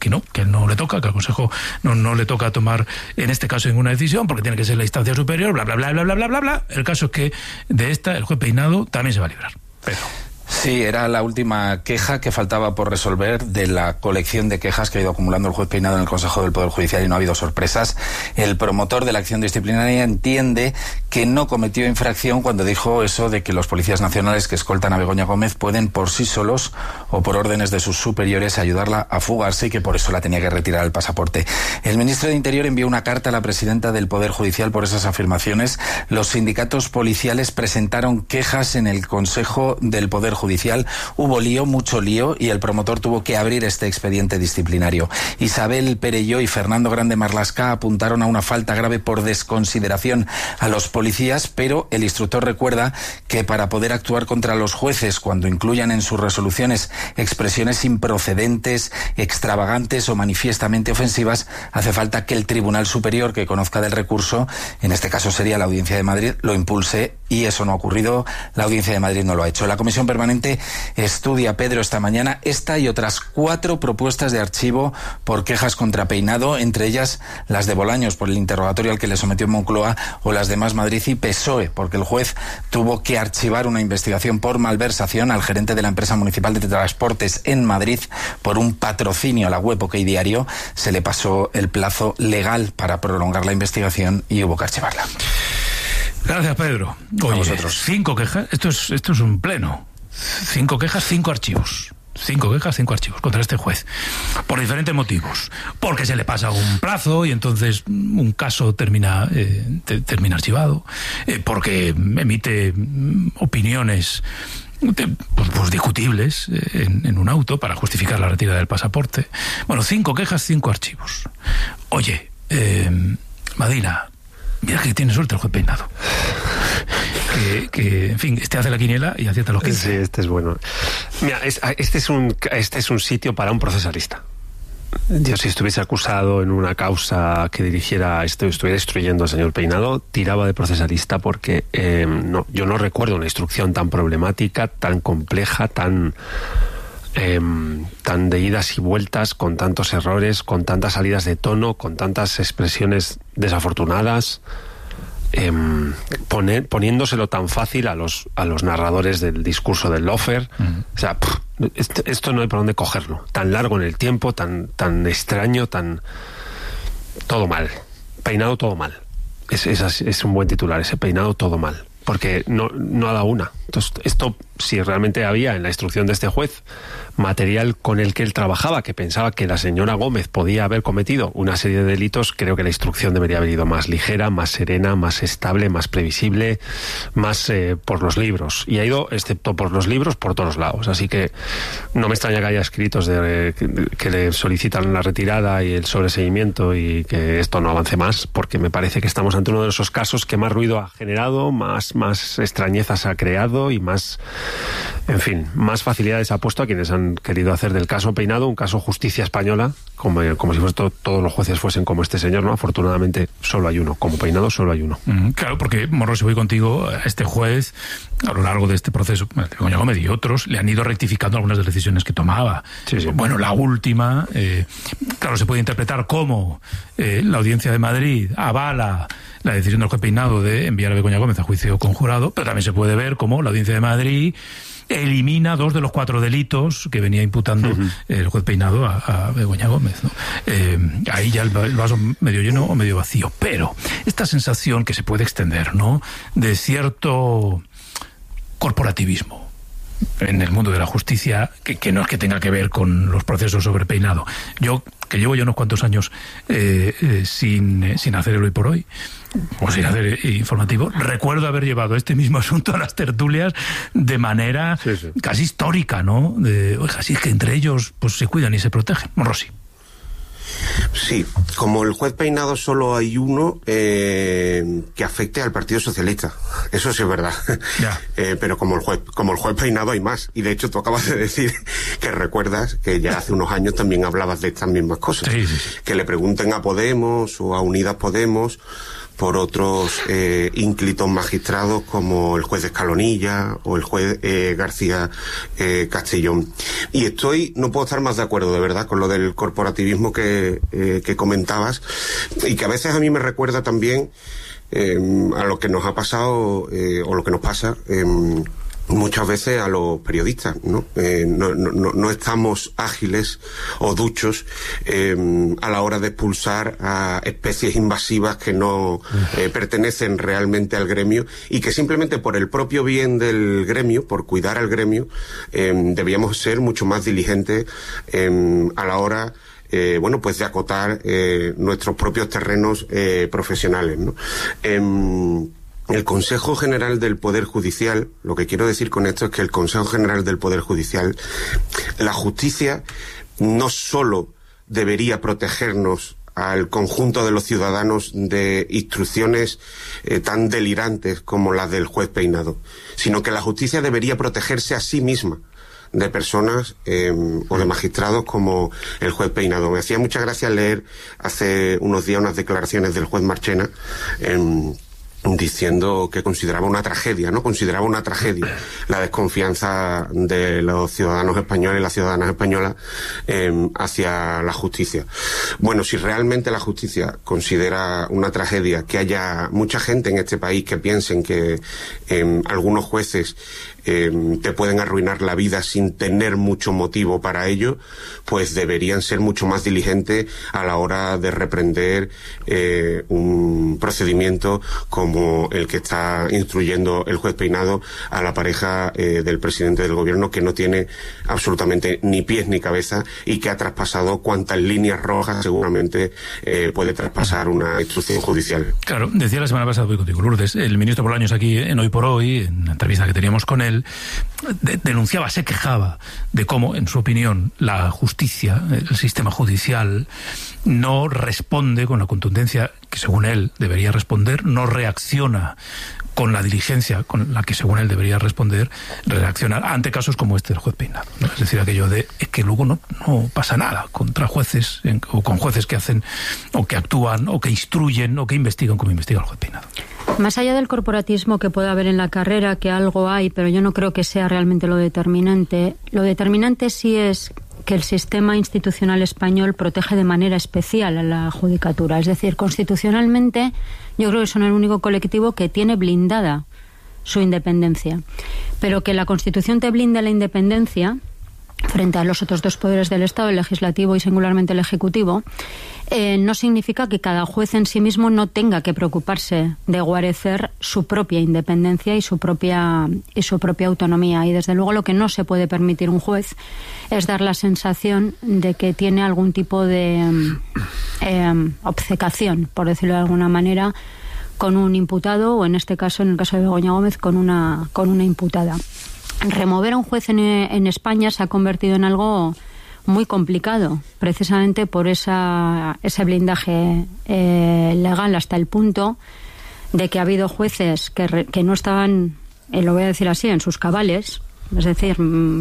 no le toca, que al Consejo no le toca tomar en este caso ninguna decisión, porque tiene que ser la instancia superior, bla, bla, bla, bla, bla, bla, bla, bla. El caso es que de esta el juez Peinado también se va a librar. Pero... Sí, era la última queja que faltaba por resolver de la colección de quejas que ha ido acumulando el juez Peinado en el Consejo del Poder Judicial y no ha habido sorpresas. El promotor de la acción disciplinaria entiende que no cometió infracción cuando dijo eso de que los policías nacionales que escoltan a Begoña Gómez pueden por sí solos o por órdenes de sus superiores ayudarla a fugarse y que por eso la tenía que retirar el pasaporte. El ministro de Interior envió una carta a la presidenta del Poder Judicial por esas afirmaciones. Los sindicatos policiales presentaron quejas en el Consejo del Poder Judicial. Hubo lío, mucho lío, y el promotor tuvo que abrir este expediente disciplinario. Isabel Perelló y Fernando Grande Marlasca apuntaron a una falta grave por desconsideración a los policías, pero el instructor recuerda que para poder actuar contra los jueces cuando incluyan en sus resoluciones expresiones improcedentes, extravagantes o manifiestamente ofensivas, hace falta que el Tribunal Superior que conozca del recurso, en este caso sería la Audiencia de Madrid, lo impulse, y eso no ha ocurrido. La Audiencia de Madrid no lo ha hecho. La Comisión Permanente estudia, Pedro, esta mañana esta y otras 4 propuestas de archivo por quejas contra Peinado, entre ellas las de Bolaños por el interrogatorio al que le sometió Moncloa, o las de Más Madrid y PSOE, porque el juez tuvo que archivar una investigación por malversación al gerente de la empresa municipal de transportes en Madrid por un patrocinio a la web OK Diario. Se le pasó el plazo legal para prolongar la investigación y hubo que archivarla. Gracias, Pedro. Oye, a vosotros. 5 quejas, esto es un pleno. 5 quejas, 5 archivos. 5 quejas, 5 archivos contra este juez. Por diferentes motivos. Porque se le pasa un plazo y entonces un caso termina archivado. Porque emite opiniones pues discutibles en un auto para justificar la retirada del pasaporte. Bueno, 5 quejas, 5 archivos. Oye, Madina, mira que tiene suerte el juez Peinado. Que en fin, este hace la quiniela y acierta los 15. Sí, este es bueno. Mira, este es un sitio para un procesalista. Yo, si estuviese acusado en una causa que dirigiera estuviera instruyendo al señor Peinado, tiraba de procesalista, porque yo no recuerdo una instrucción tan problemática, tan compleja, tan de idas y vueltas, con tantos errores, con tantas salidas de tono, con tantas expresiones desafortunadas, poniéndoselo tan fácil a los narradores del discurso del Lofer. O sea, esto no hay por dónde cogerlo. Tan largo en el tiempo, tan extraño, todo mal. Peinado todo mal. Es un buen titular, ese Peinado todo mal. Porque no ha dado una. Entonces, esto, si realmente había en la instrucción de este juez material con el que él trabajaba, que pensaba que la señora Gómez podía haber cometido una serie de delitos, creo que la instrucción debería haber ido más ligera, más serena, más estable, más previsible, más por los libros. Y ha ido, excepto por los libros, por todos lados. Así que no me extraña que haya escritos que le solicitan la retirada y el sobreseguimiento y que esto no avance más, porque me parece que estamos ante uno de esos casos que más ruido ha generado, más extrañezas ha creado y más, en fin, más facilidades ha puesto a quienes han querido hacer del caso Peinado un caso justicia española, como si todos los jueces fuesen como este señor, ¿no? Afortunadamente solo hay uno, como Peinado solo hay uno. Claro, porque, Monroy, si voy contigo, a este juez, a lo largo de este proceso, Begoña Gómez y otros, le han ido rectificando algunas de las decisiones que tomaba. Sí. Bueno, la última, claro, se puede interpretar como la Audiencia de Madrid avala la decisión del juez Peinado de enviar a Begoña Gómez a juicio conjurado, pero también se puede ver como la Audiencia de Madrid elimina 2 de los 4 delitos que venía imputando el juez Peinado a Begoña Gómez, ¿no? Ahí ya el vaso medio lleno o medio vacío. Pero esta sensación que se puede extender, ¿no?, de cierto corporativismo en el mundo de la justicia, que no es que tenga que ver con los procesos sobre Peinado. Yo, que llevo ya unos cuantos años sin hacer el Hoy por Hoy, o sin hacer informativo, recuerdo haber llevado este mismo asunto a las tertulias de manera casi histórica, ¿no? Así es que entre ellos pues se cuidan y se protegen. Monroy. Sí, como el juez Peinado solo hay uno que afecte al Partido Socialista. Eso sí es verdad. Pero como el juez Peinado hay más. Y de hecho tú acabas de decir que recuerdas que ya hace unos años también hablabas de estas mismas cosas. Sí. Que le pregunten a Podemos o a Unidas Podemos por otros ínclitos magistrados como el juez de Escalonilla o el juez García Castellón. Y no puedo estar más de acuerdo, de verdad, con lo del corporativismo que comentabas, y que a veces a mí me recuerda también a lo que nos ha pasado o lo que nos pasa muchas veces a los periodistas, ¿no? No estamos ágiles o duchos a la hora de expulsar a especies invasivas que no pertenecen realmente al gremio, y que simplemente por el propio bien del gremio, por cuidar al gremio, debíamos ser mucho más diligentes a la hora pues de acotar nuestros propios terrenos profesionales, ¿no? El Consejo General del Poder Judicial, lo que quiero decir con esto es que el Consejo General del Poder Judicial, la justicia no solo debería protegernos al conjunto de los ciudadanos de instrucciones tan delirantes como las del juez Peinado, sino que la justicia debería protegerse a sí misma de personas o de magistrados como el juez Peinado. Me hacía mucha gracia leer hace unos días unas declaraciones del juez Marchena diciendo que consideraba una tragedia la desconfianza de los ciudadanos españoles y las ciudadanas españolas hacia la justicia. Bueno, si realmente la justicia considera una tragedia que haya mucha gente en este país que piensen que algunos jueces te pueden arruinar la vida sin tener mucho motivo para ello, pues deberían ser mucho más diligentes a la hora de reprender un procedimiento como el que está instruyendo el juez Peinado a la pareja del presidente del gobierno, que no tiene absolutamente ni pies ni cabeza y que ha traspasado cuantas líneas rojas seguramente puede traspasar una instrucción judicial. Claro, decía la semana pasada, voy contigo, Lourdes, el ministro Bolaños aquí en Hoy por Hoy, en la entrevista que teníamos con él, denunciaba, se quejaba de cómo, en su opinión, la justicia, el sistema judicial, no responde con la contundencia que, según él, debería responder, no reacciona con la diligencia con la que, según él, debería reaccionar ante casos como este del juez Peinado, ¿no? Es decir, aquello de que luego no pasa nada contra jueces o con jueces que hacen o que actúan o que instruyen o que investigan como investiga el juez Peinado. Más allá del corporatismo que pueda haber en la carrera, que algo hay, pero yo no creo que sea realmente lo determinante sí es que el sistema institucional español protege de manera especial a la judicatura. Es decir, constitucionalmente yo creo que son el único colectivo que tiene blindada su independencia. Pero que la Constitución te blinde la independencia frente a los otros dos poderes del Estado, el legislativo y singularmente el ejecutivo, no significa que cada juez en sí mismo no tenga que preocuparse de guarecer su propia independencia y su propia autonomía. Y desde luego lo que no se puede permitir un juez es dar la sensación de que tiene algún tipo de obcecación, por decirlo de alguna manera, con un imputado, o en este caso, en el caso de Begoña Gómez, con una imputada. Remover a un juez en España se ha convertido en algo muy complicado, precisamente por ese blindaje legal, hasta el punto de que ha habido jueces que no estaban, lo voy a decir así, en sus cabales, es decir,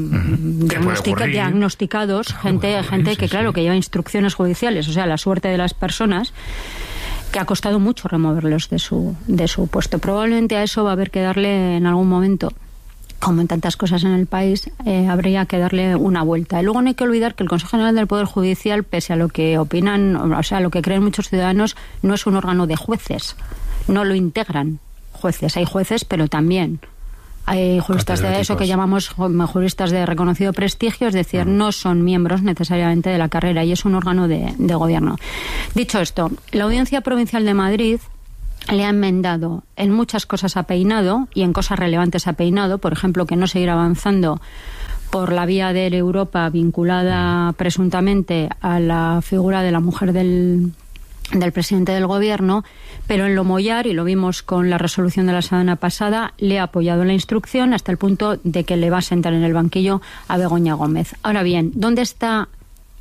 diagnosticados, gente que claro, que lleva instrucciones judiciales, o sea, la suerte de las personas, que ha costado mucho removerlos de su puesto. Probablemente a eso va a haber que darle en algún momento, como en tantas cosas en el país, habría que darle una vuelta. Y luego no hay que olvidar que el Consejo General del Poder Judicial, pese a lo que opinan, o sea, lo que creen muchos ciudadanos, no es un órgano de jueces. No lo integran jueces. Hay jueces, pero también hay juristas de eso que llamamos juristas de reconocido prestigio, es decir, no son miembros necesariamente de la carrera, y es un órgano de gobierno. Dicho esto, la Audiencia Provincial de Madrid le ha enmendado en muchas cosas a Peinado, y en cosas relevantes a Peinado, por ejemplo, que no seguir avanzando por la vía de Europa vinculada presuntamente a la figura de la mujer del presidente del gobierno, pero en lo mollar, y lo vimos con la resolución de la semana pasada, le ha apoyado en la instrucción hasta el punto de que le va a sentar en el banquillo a Begoña Gómez. Ahora bien, ¿dónde está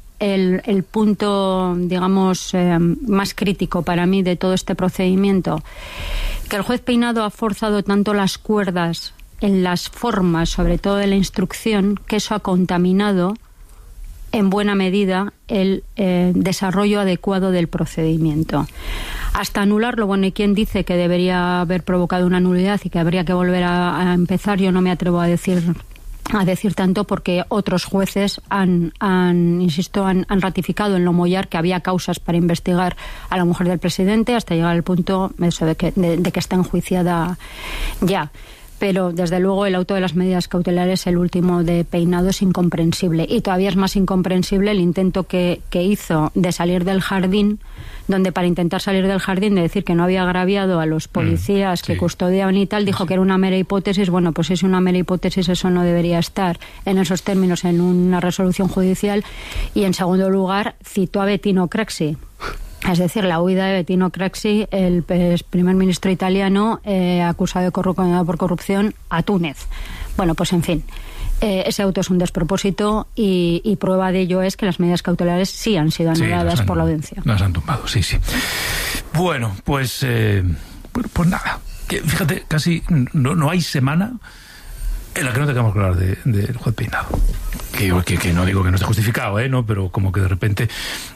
el punto, digamos, más crítico para mí de todo este procedimiento? Que el juez Peinado ha forzado tanto las cuerdas en las formas, sobre todo de la instrucción, que eso ha contaminado en buena medida el desarrollo adecuado del procedimiento. Hasta anularlo, bueno, y quien dice que debería haber provocado una nulidad y que habría que volver a empezar, yo no me atrevo a decir tanto, porque otros jueces han ratificado en lo mollar que había causas para investigar a la mujer del presidente, hasta llegar al punto de que está enjuiciada ya. Pero, desde luego, el auto de las medidas cautelares, el último de Peinado, es incomprensible. Y todavía es más incomprensible el intento que hizo de salir del jardín, donde, para intentar salir del jardín, de decir que no había agraviado a los policías que custodiaban y tal, dijo que era una mera hipótesis. Bueno, pues si es una mera hipótesis, eso no debería estar en esos términos en una resolución judicial. Y, en segundo lugar, citó a Bettino Craxi. Es decir, la huida de Bettino Craxi, el primer ministro italiano, acusado condenado por corrupción, a Túnez. Bueno, pues en fin, ese auto es un despropósito, y prueba de ello es que las medidas cautelares sí han sido anuladas por la audiencia. Las han tumbado, sí. Bueno, pues nada. Fíjate, casi no hay semana en la que no tengamos que hablar del juez Peinado. Que no digo que no esté justificado, ¿no? Pero como que de repente...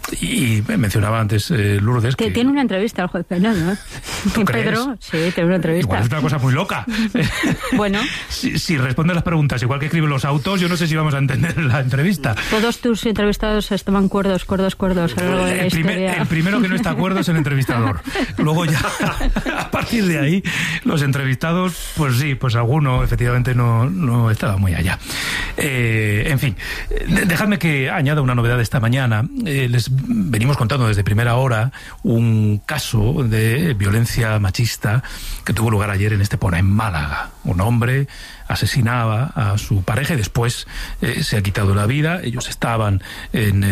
Y mencionaba antes Lourdes que tiene una entrevista al juez Peinado, ¿eh? ¿Tú crees? Pedro, sí, tiene una entrevista. Igual es una cosa muy loca. Bueno. Si responde a las preguntas igual que escribe los autos, yo no sé si vamos a entender la entrevista. Todos tus entrevistados estaban cuerdos a lo largo de la historia. El primero que no está cuerdo es el entrevistador. Luego ya, a partir de ahí, los entrevistados, pues sí, pues alguno efectivamente no estaba muy allá. En fin, dejadme que añada una novedad de esta mañana. Les venimos contando desde primera hora un caso de violencia machista que tuvo lugar ayer en Estepona, en Málaga. Un hombre asesinaba a su pareja y después se ha quitado la vida. Ellos estaban en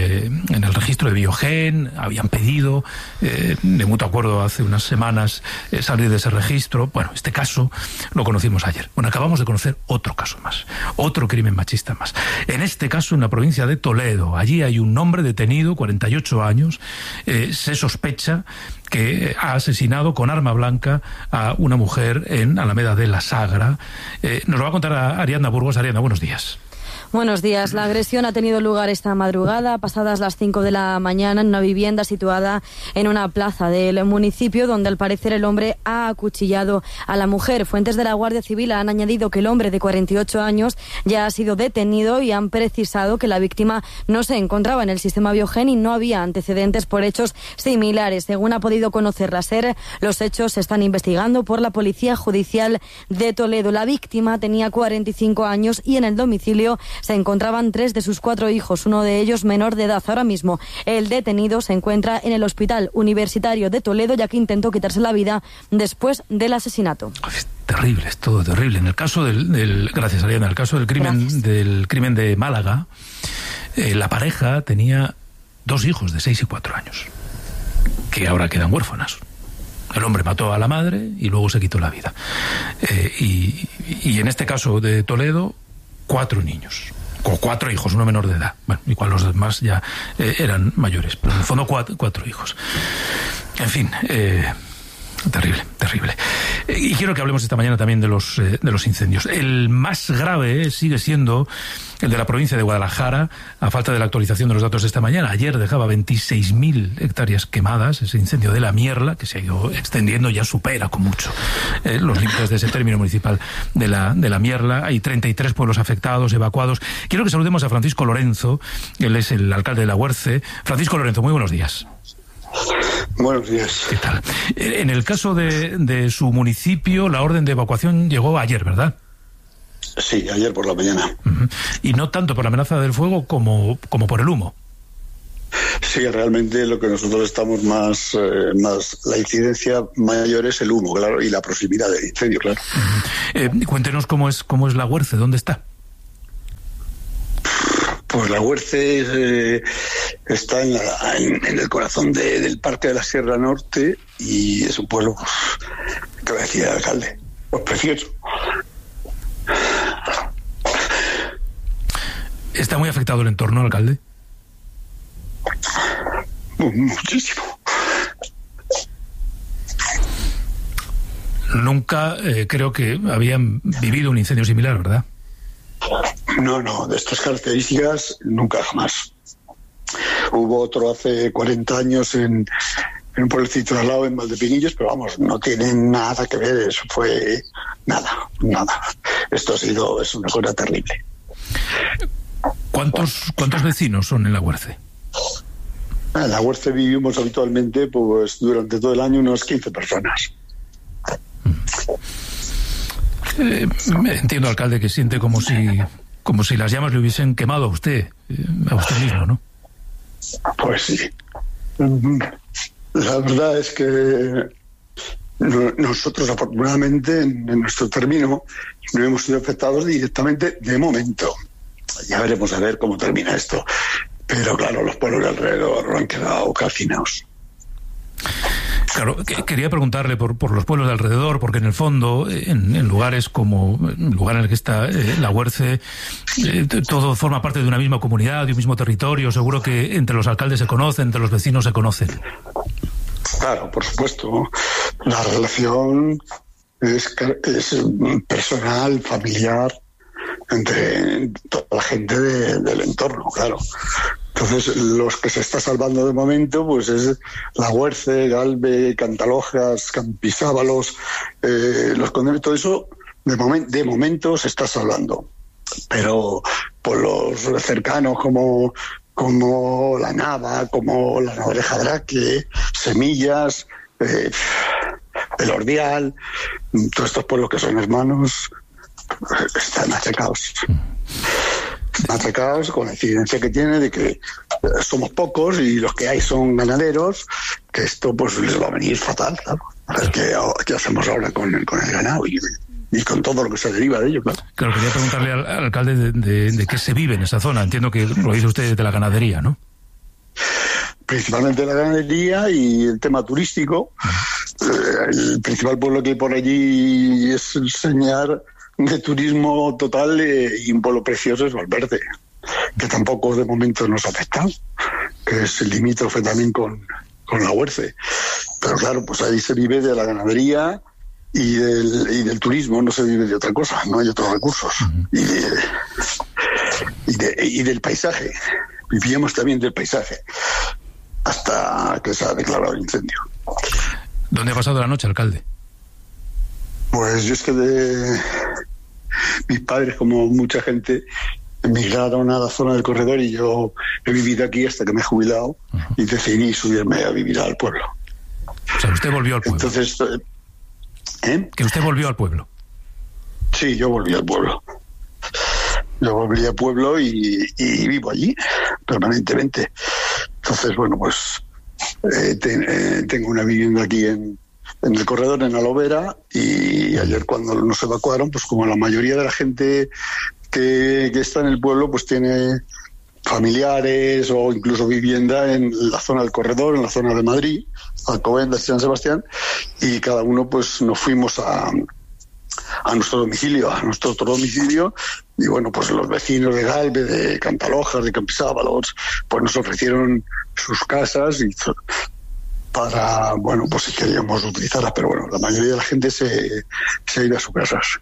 el registro de Biogen, habían pedido de mutuo acuerdo hace unas semanas salir de ese registro. Bueno, este caso lo conocimos ayer. Bueno, acabamos de conocer otro caso más, otro crimen machista más. En este caso, en la provincia de Toledo. Allí hay un hombre detenido, 48 años, se sospecha que ha asesinado con arma blanca a una mujer en Alameda de la Sagra. Nos lo va a contar Ariadna Burgos. Ariadna, buenos días. Buenos días. La agresión ha tenido lugar esta madrugada, pasadas las 5 de la mañana, en una vivienda situada en una plaza del municipio, donde al parecer el hombre ha acuchillado a la mujer. Fuentes de la Guardia Civil han añadido que el hombre de 48 años ya ha sido detenido, y han precisado que la víctima no se encontraba en el sistema Biogen y no había antecedentes por hechos similares. Según ha podido conocer la SER, los hechos se están investigando por la Policía Judicial de Toledo. La víctima tenía 45 años y en el domicilio se encontraban 3 de sus 4 hijos, uno de ellos menor de edad. Ahora mismo el detenido se encuentra en el Hospital Universitario de Toledo, ya que intentó quitarse la vida después del asesinato. Es terrible, es todo terrible. En el caso gracias, Ariana, en el caso del crimen de Málaga, la pareja tenía 2 hijos de 6 y 4 años, que ahora quedan huérfanas. El hombre mató a la madre y luego se quitó la vida. Y en este caso de Toledo, 4 niños. O 4 hijos, uno menor de edad. Bueno, igual los demás ya eran mayores, pero en el fondo 4 hijos. En fin, terrible, terrible. Y quiero que hablemos esta mañana también de los incendios. El más grave sigue siendo el de la provincia de Guadalajara, a falta de la actualización de los datos de esta mañana. Ayer dejaba 26.000 hectáreas quemadas, ese incendio de la Mierla, que se ha ido extendiendo, ya supera con mucho los límites de ese término municipal de la Mierla. Hay 33 pueblos afectados, evacuados. Quiero que saludemos a Francisco Lorenzo, él es el alcalde de Laguerce. Francisco Lorenzo, muy buenos días. Buenos días. ¿Qué tal? En el caso de su municipio, la orden de evacuación llegó ayer, ¿verdad? Sí, ayer por la mañana. Uh-huh. Y no tanto por la amenaza del fuego como por el humo. Sí, realmente lo que nosotros estamos más la incidencia mayor es el humo, claro, y la proximidad del incendio, claro. Uh-huh. Cuéntenos cómo es Laguerce, ¿dónde está? Pues Laguerce está en el corazón del Parque de la Sierra Norte y es un pueblo, ¿qué va a decir el alcalde? Pues precioso. ¿Está muy afectado el entorno, alcalde? Muchísimo. Nunca creo que habían vivido un incendio similar, ¿verdad? No, de estas características nunca jamás. Hubo otro hace 40 años en un pueblecito al lado, en Valdepinillos, pero vamos, no tiene nada que ver, eso fue nada. Esto es una cosa terrible. ¿Cuántos vecinos son en Laguerce? En Laguerce vivimos habitualmente, pues durante todo el año, unos 15 personas. Entiendo, alcalde, que siente como si las llamas le hubiesen quemado a usted mismo, ¿no? Pues sí. La verdad es que nosotros, afortunadamente, en nuestro término, no hemos sido afectados directamente de momento. Ya veremos a ver cómo termina esto. Pero claro, los pueblos de alrededor han quedado calcinados. Claro, quería preguntarle por los pueblos de alrededor, porque en el fondo, en lugares como el lugar en el que está Laguerce, todo forma parte de una misma comunidad, de un mismo territorio. Seguro que entre los alcaldes se conocen, entre los vecinos se conocen. Claro, por supuesto. La relación es personal, familiar, entre toda la gente del entorno, claro. Entonces, los que se está salvando de momento, pues es Laguerce, Galve, Cantalojas, Campisábalos, los Condenes, todo eso de momento se está salvando. Pero por los cercanos como La Nava, como La Nava de Jadraque, Semillas, El Ordial, todos estos pueblos que son hermanos, están achacados. Atracados con la incidencia que tiene de que somos pocos y los que hay son ganaderos, que esto pues les va a venir fatal, claro. A ver qué hacemos ahora con el ganado y con todo lo que se deriva de ello, claro. Claro, quería preguntarle al alcalde de qué se vive en esa zona. Entiendo que lo dice usted de la ganadería, ¿no? Principalmente la ganadería y el tema turístico. El principal pueblo que hay por allí es enseñar de turismo total y un pueblo precioso es Valverde, que tampoco de momento nos ha afectado, que es el limítrofe también con Laguerce. Pero claro, pues ahí se vive de la ganadería y del turismo, no se vive de otra cosa, no hay otros recursos. Y del paisaje, vivíamos también del paisaje, hasta que se ha declarado el incendio. ¿Dónde ha pasado la noche, alcalde? Pues yo es que mis padres, como mucha gente, emigraron a la zona del corredor y yo he vivido aquí hasta que me he jubilado y decidí subirme a vivir al pueblo. O sea, usted volvió al pueblo. Entonces, ¿Que usted volvió al pueblo? Sí, yo volví al pueblo. Yo volví al pueblo y vivo allí permanentemente. Entonces, bueno, pues tengo una vivienda aquí en el corredor, en Alovera, y ayer cuando nos evacuaron, pues como la mayoría de la gente que está en el pueblo, pues tiene familiares o incluso vivienda en la zona del corredor, en la zona de Madrid, Alcobendas y San Sebastián, y cada uno pues nos fuimos a nuestro domicilio, y bueno, pues los vecinos de Galve, de Cantalojas, de Campisábalos, pues nos ofrecieron sus casas y para, bueno, pues si queríamos utilizarlas, pero bueno, la mayoría de la gente se ha ido a sus casas.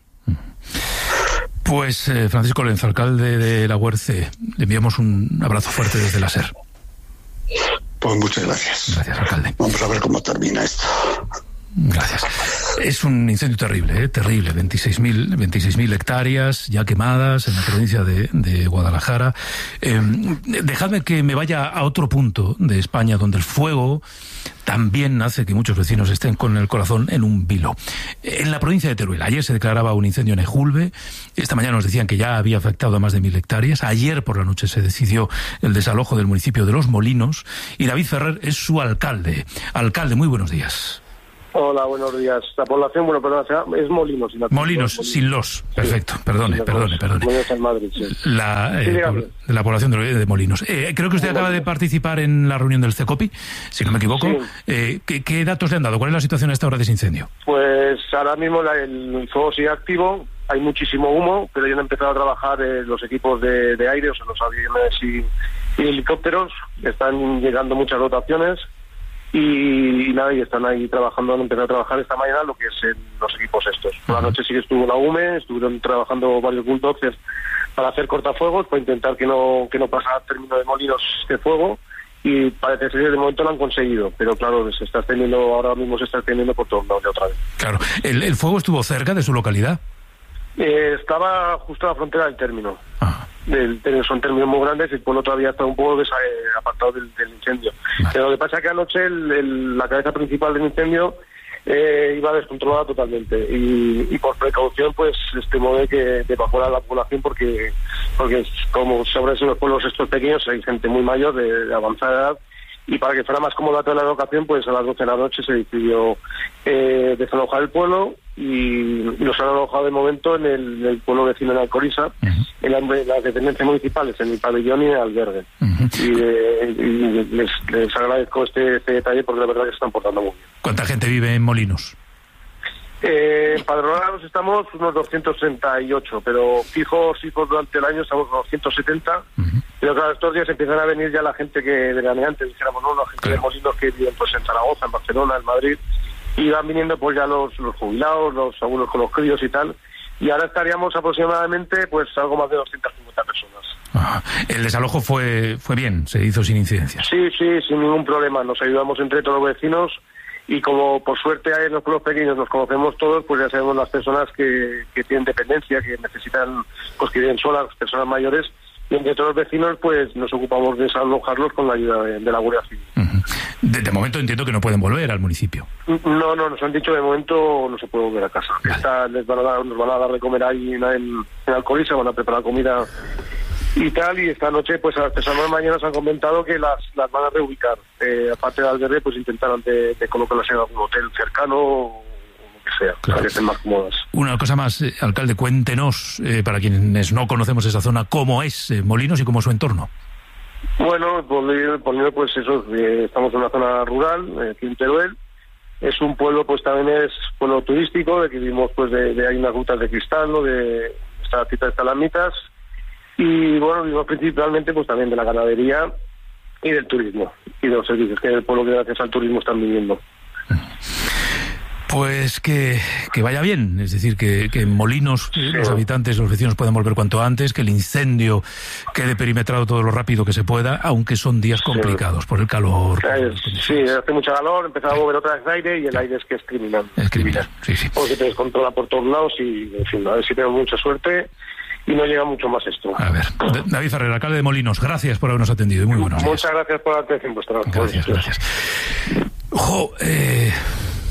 Pues Francisco Lenzo, alcalde de La Huerce, le enviamos un abrazo fuerte desde la SER. Pues muchas gracias. Gracias, alcalde. Vamos a ver cómo termina esto. Gracias. Es un incendio terrible, terrible. 26.000 hectáreas ya quemadas en la provincia de Guadalajara. Dejadme que me vaya a otro punto de España donde el fuego también hace que muchos vecinos estén con el corazón en un vilo. En la provincia de Teruel, ayer se declaraba un incendio en Ejulbe. Esta mañana nos decían que ya había afectado a más de 1.000 hectáreas. Ayer por la noche se decidió el desalojo del municipio de Los Molinos y David Ferrer es su alcalde. Alcalde, muy buenos días. Hola, buenos días. La población, es Molinos. Molinos, sin los. Perfecto, perdone. Molinos en Madrid, sí. La población de Molinos. Creo que usted acaba de participar en la reunión del CECOPI, si no me equivoco. Sí. ¿Qué datos le han dado? ¿Cuál es la situación a esta hora de ese incendio? Pues ahora mismo el fuego sigue activo, hay muchísimo humo, pero ya han empezado a trabajar los equipos de aire, o sea, los aviones y helicópteros. Están llegando muchas dotaciones. Y nada, y están ahí trabajando, han empezado a trabajar esta mañana lo que es los equipos estos. Por la noche sí que estuvo la UME, estuvieron trabajando varios bulldozers para hacer cortafuegos, para intentar que no pasara término de Molinos de fuego, y parece ser que de momento lo han conseguido, pero claro, ahora mismo se está extendiendo por todos lados de otra vez. Claro, ¿el fuego estuvo cerca de su localidad? Estaba justo a la frontera del término. Son términos muy grandes y el pueblo todavía está un poco apartado del incendio. Pero lo que pasa es que anoche la cabeza principal del incendio iba descontrolada totalmente y por precaución pues estimó de evacuar a la población porque como sobre los pueblos estos pequeños hay gente muy mayor de avanzada edad, y para que fuera más cómoda toda la locación, pues a las 12 de la noche se decidió desalojar el pueblo y los han alojado de momento en el pueblo vecino de Alcoriza, en las dependencias municipales, en el pabellón y en el albergue. Y les agradezco este detalle porque la verdad que se están portando muy bien. ¿Cuánta gente vive en Molinos? Empadronados estamos unos 238, pero fijos durante el año estamos unos 170. Pero claro, estos días empiezan a venir ya la gente que veraneantes, dijéramos, ¿no? La gente de Molinos que viven pues en Zaragoza, en Barcelona, en Madrid, y van viniendo pues ya los jubilados, los abuelos con los críos y tal, y ahora estaríamos aproximadamente pues algo más de 250 personas. El desalojo fue bien, se hizo sin incidencias. Sí, sin ningún problema, nos ayudamos entre todos los vecinos, y como por suerte en los pueblos pequeños nos conocemos todos, pues ya sabemos las personas que tienen dependencia, que necesitan, pues que viven solas, personas mayores, y entre todos los vecinos pues nos ocupamos de desalojarlos con la ayuda de la Guardia Civil. De momento entiendo que no pueden volver al municipio. No, nos han dicho de momento no se puede volver a casa. Nos van a dar de comer ahí en Alcoriza, van a preparar comida y tal, y esta noche pues a las personas de mañana se han comentado que las van a reubicar. Aparte del albergue pues intentarán de colocarlas en algún hotel cercano o lo que sea, para que estén más cómodas. Una cosa más, alcalde, cuéntenos, para quienes no conocemos esa zona, cómo es Molinos y cómo es su entorno. Bueno, Molinos pues eso, estamos en una zona rural, aquí en Teruel. Es un pueblo, pues también es pueblo turístico, de que vivimos pues hay unas rutas de cristal, ¿no? De esta estalamitas. Y bueno, vivimos principalmente pues también de la ganadería y del turismo y de los servicios que el pueblo que gracias al turismo están viviendo. Pues que vaya bien, es decir, que en Molinos los habitantes, los vecinos puedan volver cuanto antes, que el incendio quede perimetrado todo lo rápido que se pueda, aunque son días complicados por el calor. Sí, hace mucho calor, empezó a mover otra vez aire y el aire es que es criminal. Es criminal, sí. Porque te descontrola por todos lados y, en fin, a ver si tenemos mucha suerte y no llega mucho más esto. A ver, David Ferrer, alcalde de Molinos, gracias por habernos atendido y muy buenos días. Muchas gracias por la atención vuestra. Gracias.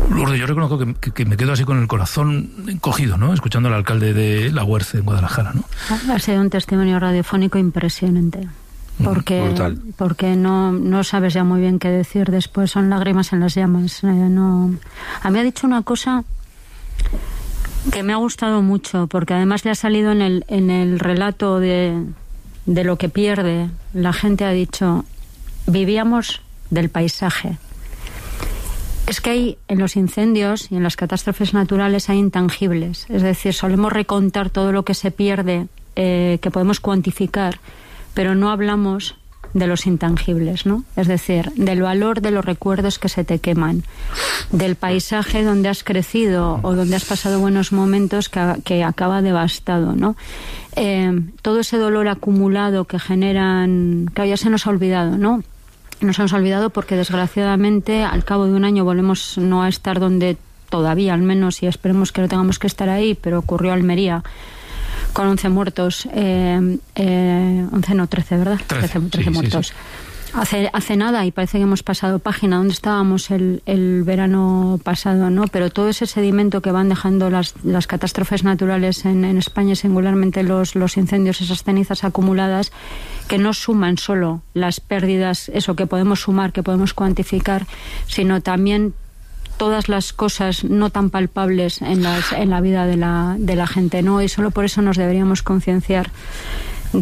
Lourdes, yo reconozco que me quedo así con el corazón encogido, ¿no? Escuchando al alcalde de La Huerce, en Guadalajara, ¿no? Ha sido un testimonio radiofónico impresionante. Porque no sabes ya muy bien qué decir después, son lágrimas en las llamas. A mí ha dicho una cosa que me ha gustado mucho, porque además le ha salido en el relato de lo que pierde. La gente ha dicho, vivíamos del paisaje. Es que hay, en los incendios y en las catástrofes naturales hay intangibles, es decir, solemos recontar todo lo que se pierde, que podemos cuantificar, pero no hablamos de los intangibles, ¿no? Es decir, del valor de los recuerdos que se te queman, del paisaje donde has crecido o donde has pasado buenos momentos que acaba devastado, ¿no? Todo ese dolor acumulado que generan, que ya se nos ha olvidado, ¿no? Nos hemos olvidado porque desgraciadamente al cabo de un año volvemos no a estar donde todavía, al menos, y esperemos que no tengamos que estar ahí, pero ocurrió Almería con 11 muertos, 11 no, 13, ¿verdad? 13 muertos. Sí. Hace nada, y parece que hemos pasado página, donde estábamos el verano pasado, ¿no? Pero todo ese sedimento que van dejando las catástrofes naturales en España, singularmente los incendios, esas cenizas acumuladas, que no suman solo las pérdidas, eso que podemos sumar, que podemos cuantificar, sino también todas las cosas no tan palpables en la vida de la gente, ¿no? Y solo por eso nos deberíamos concienciar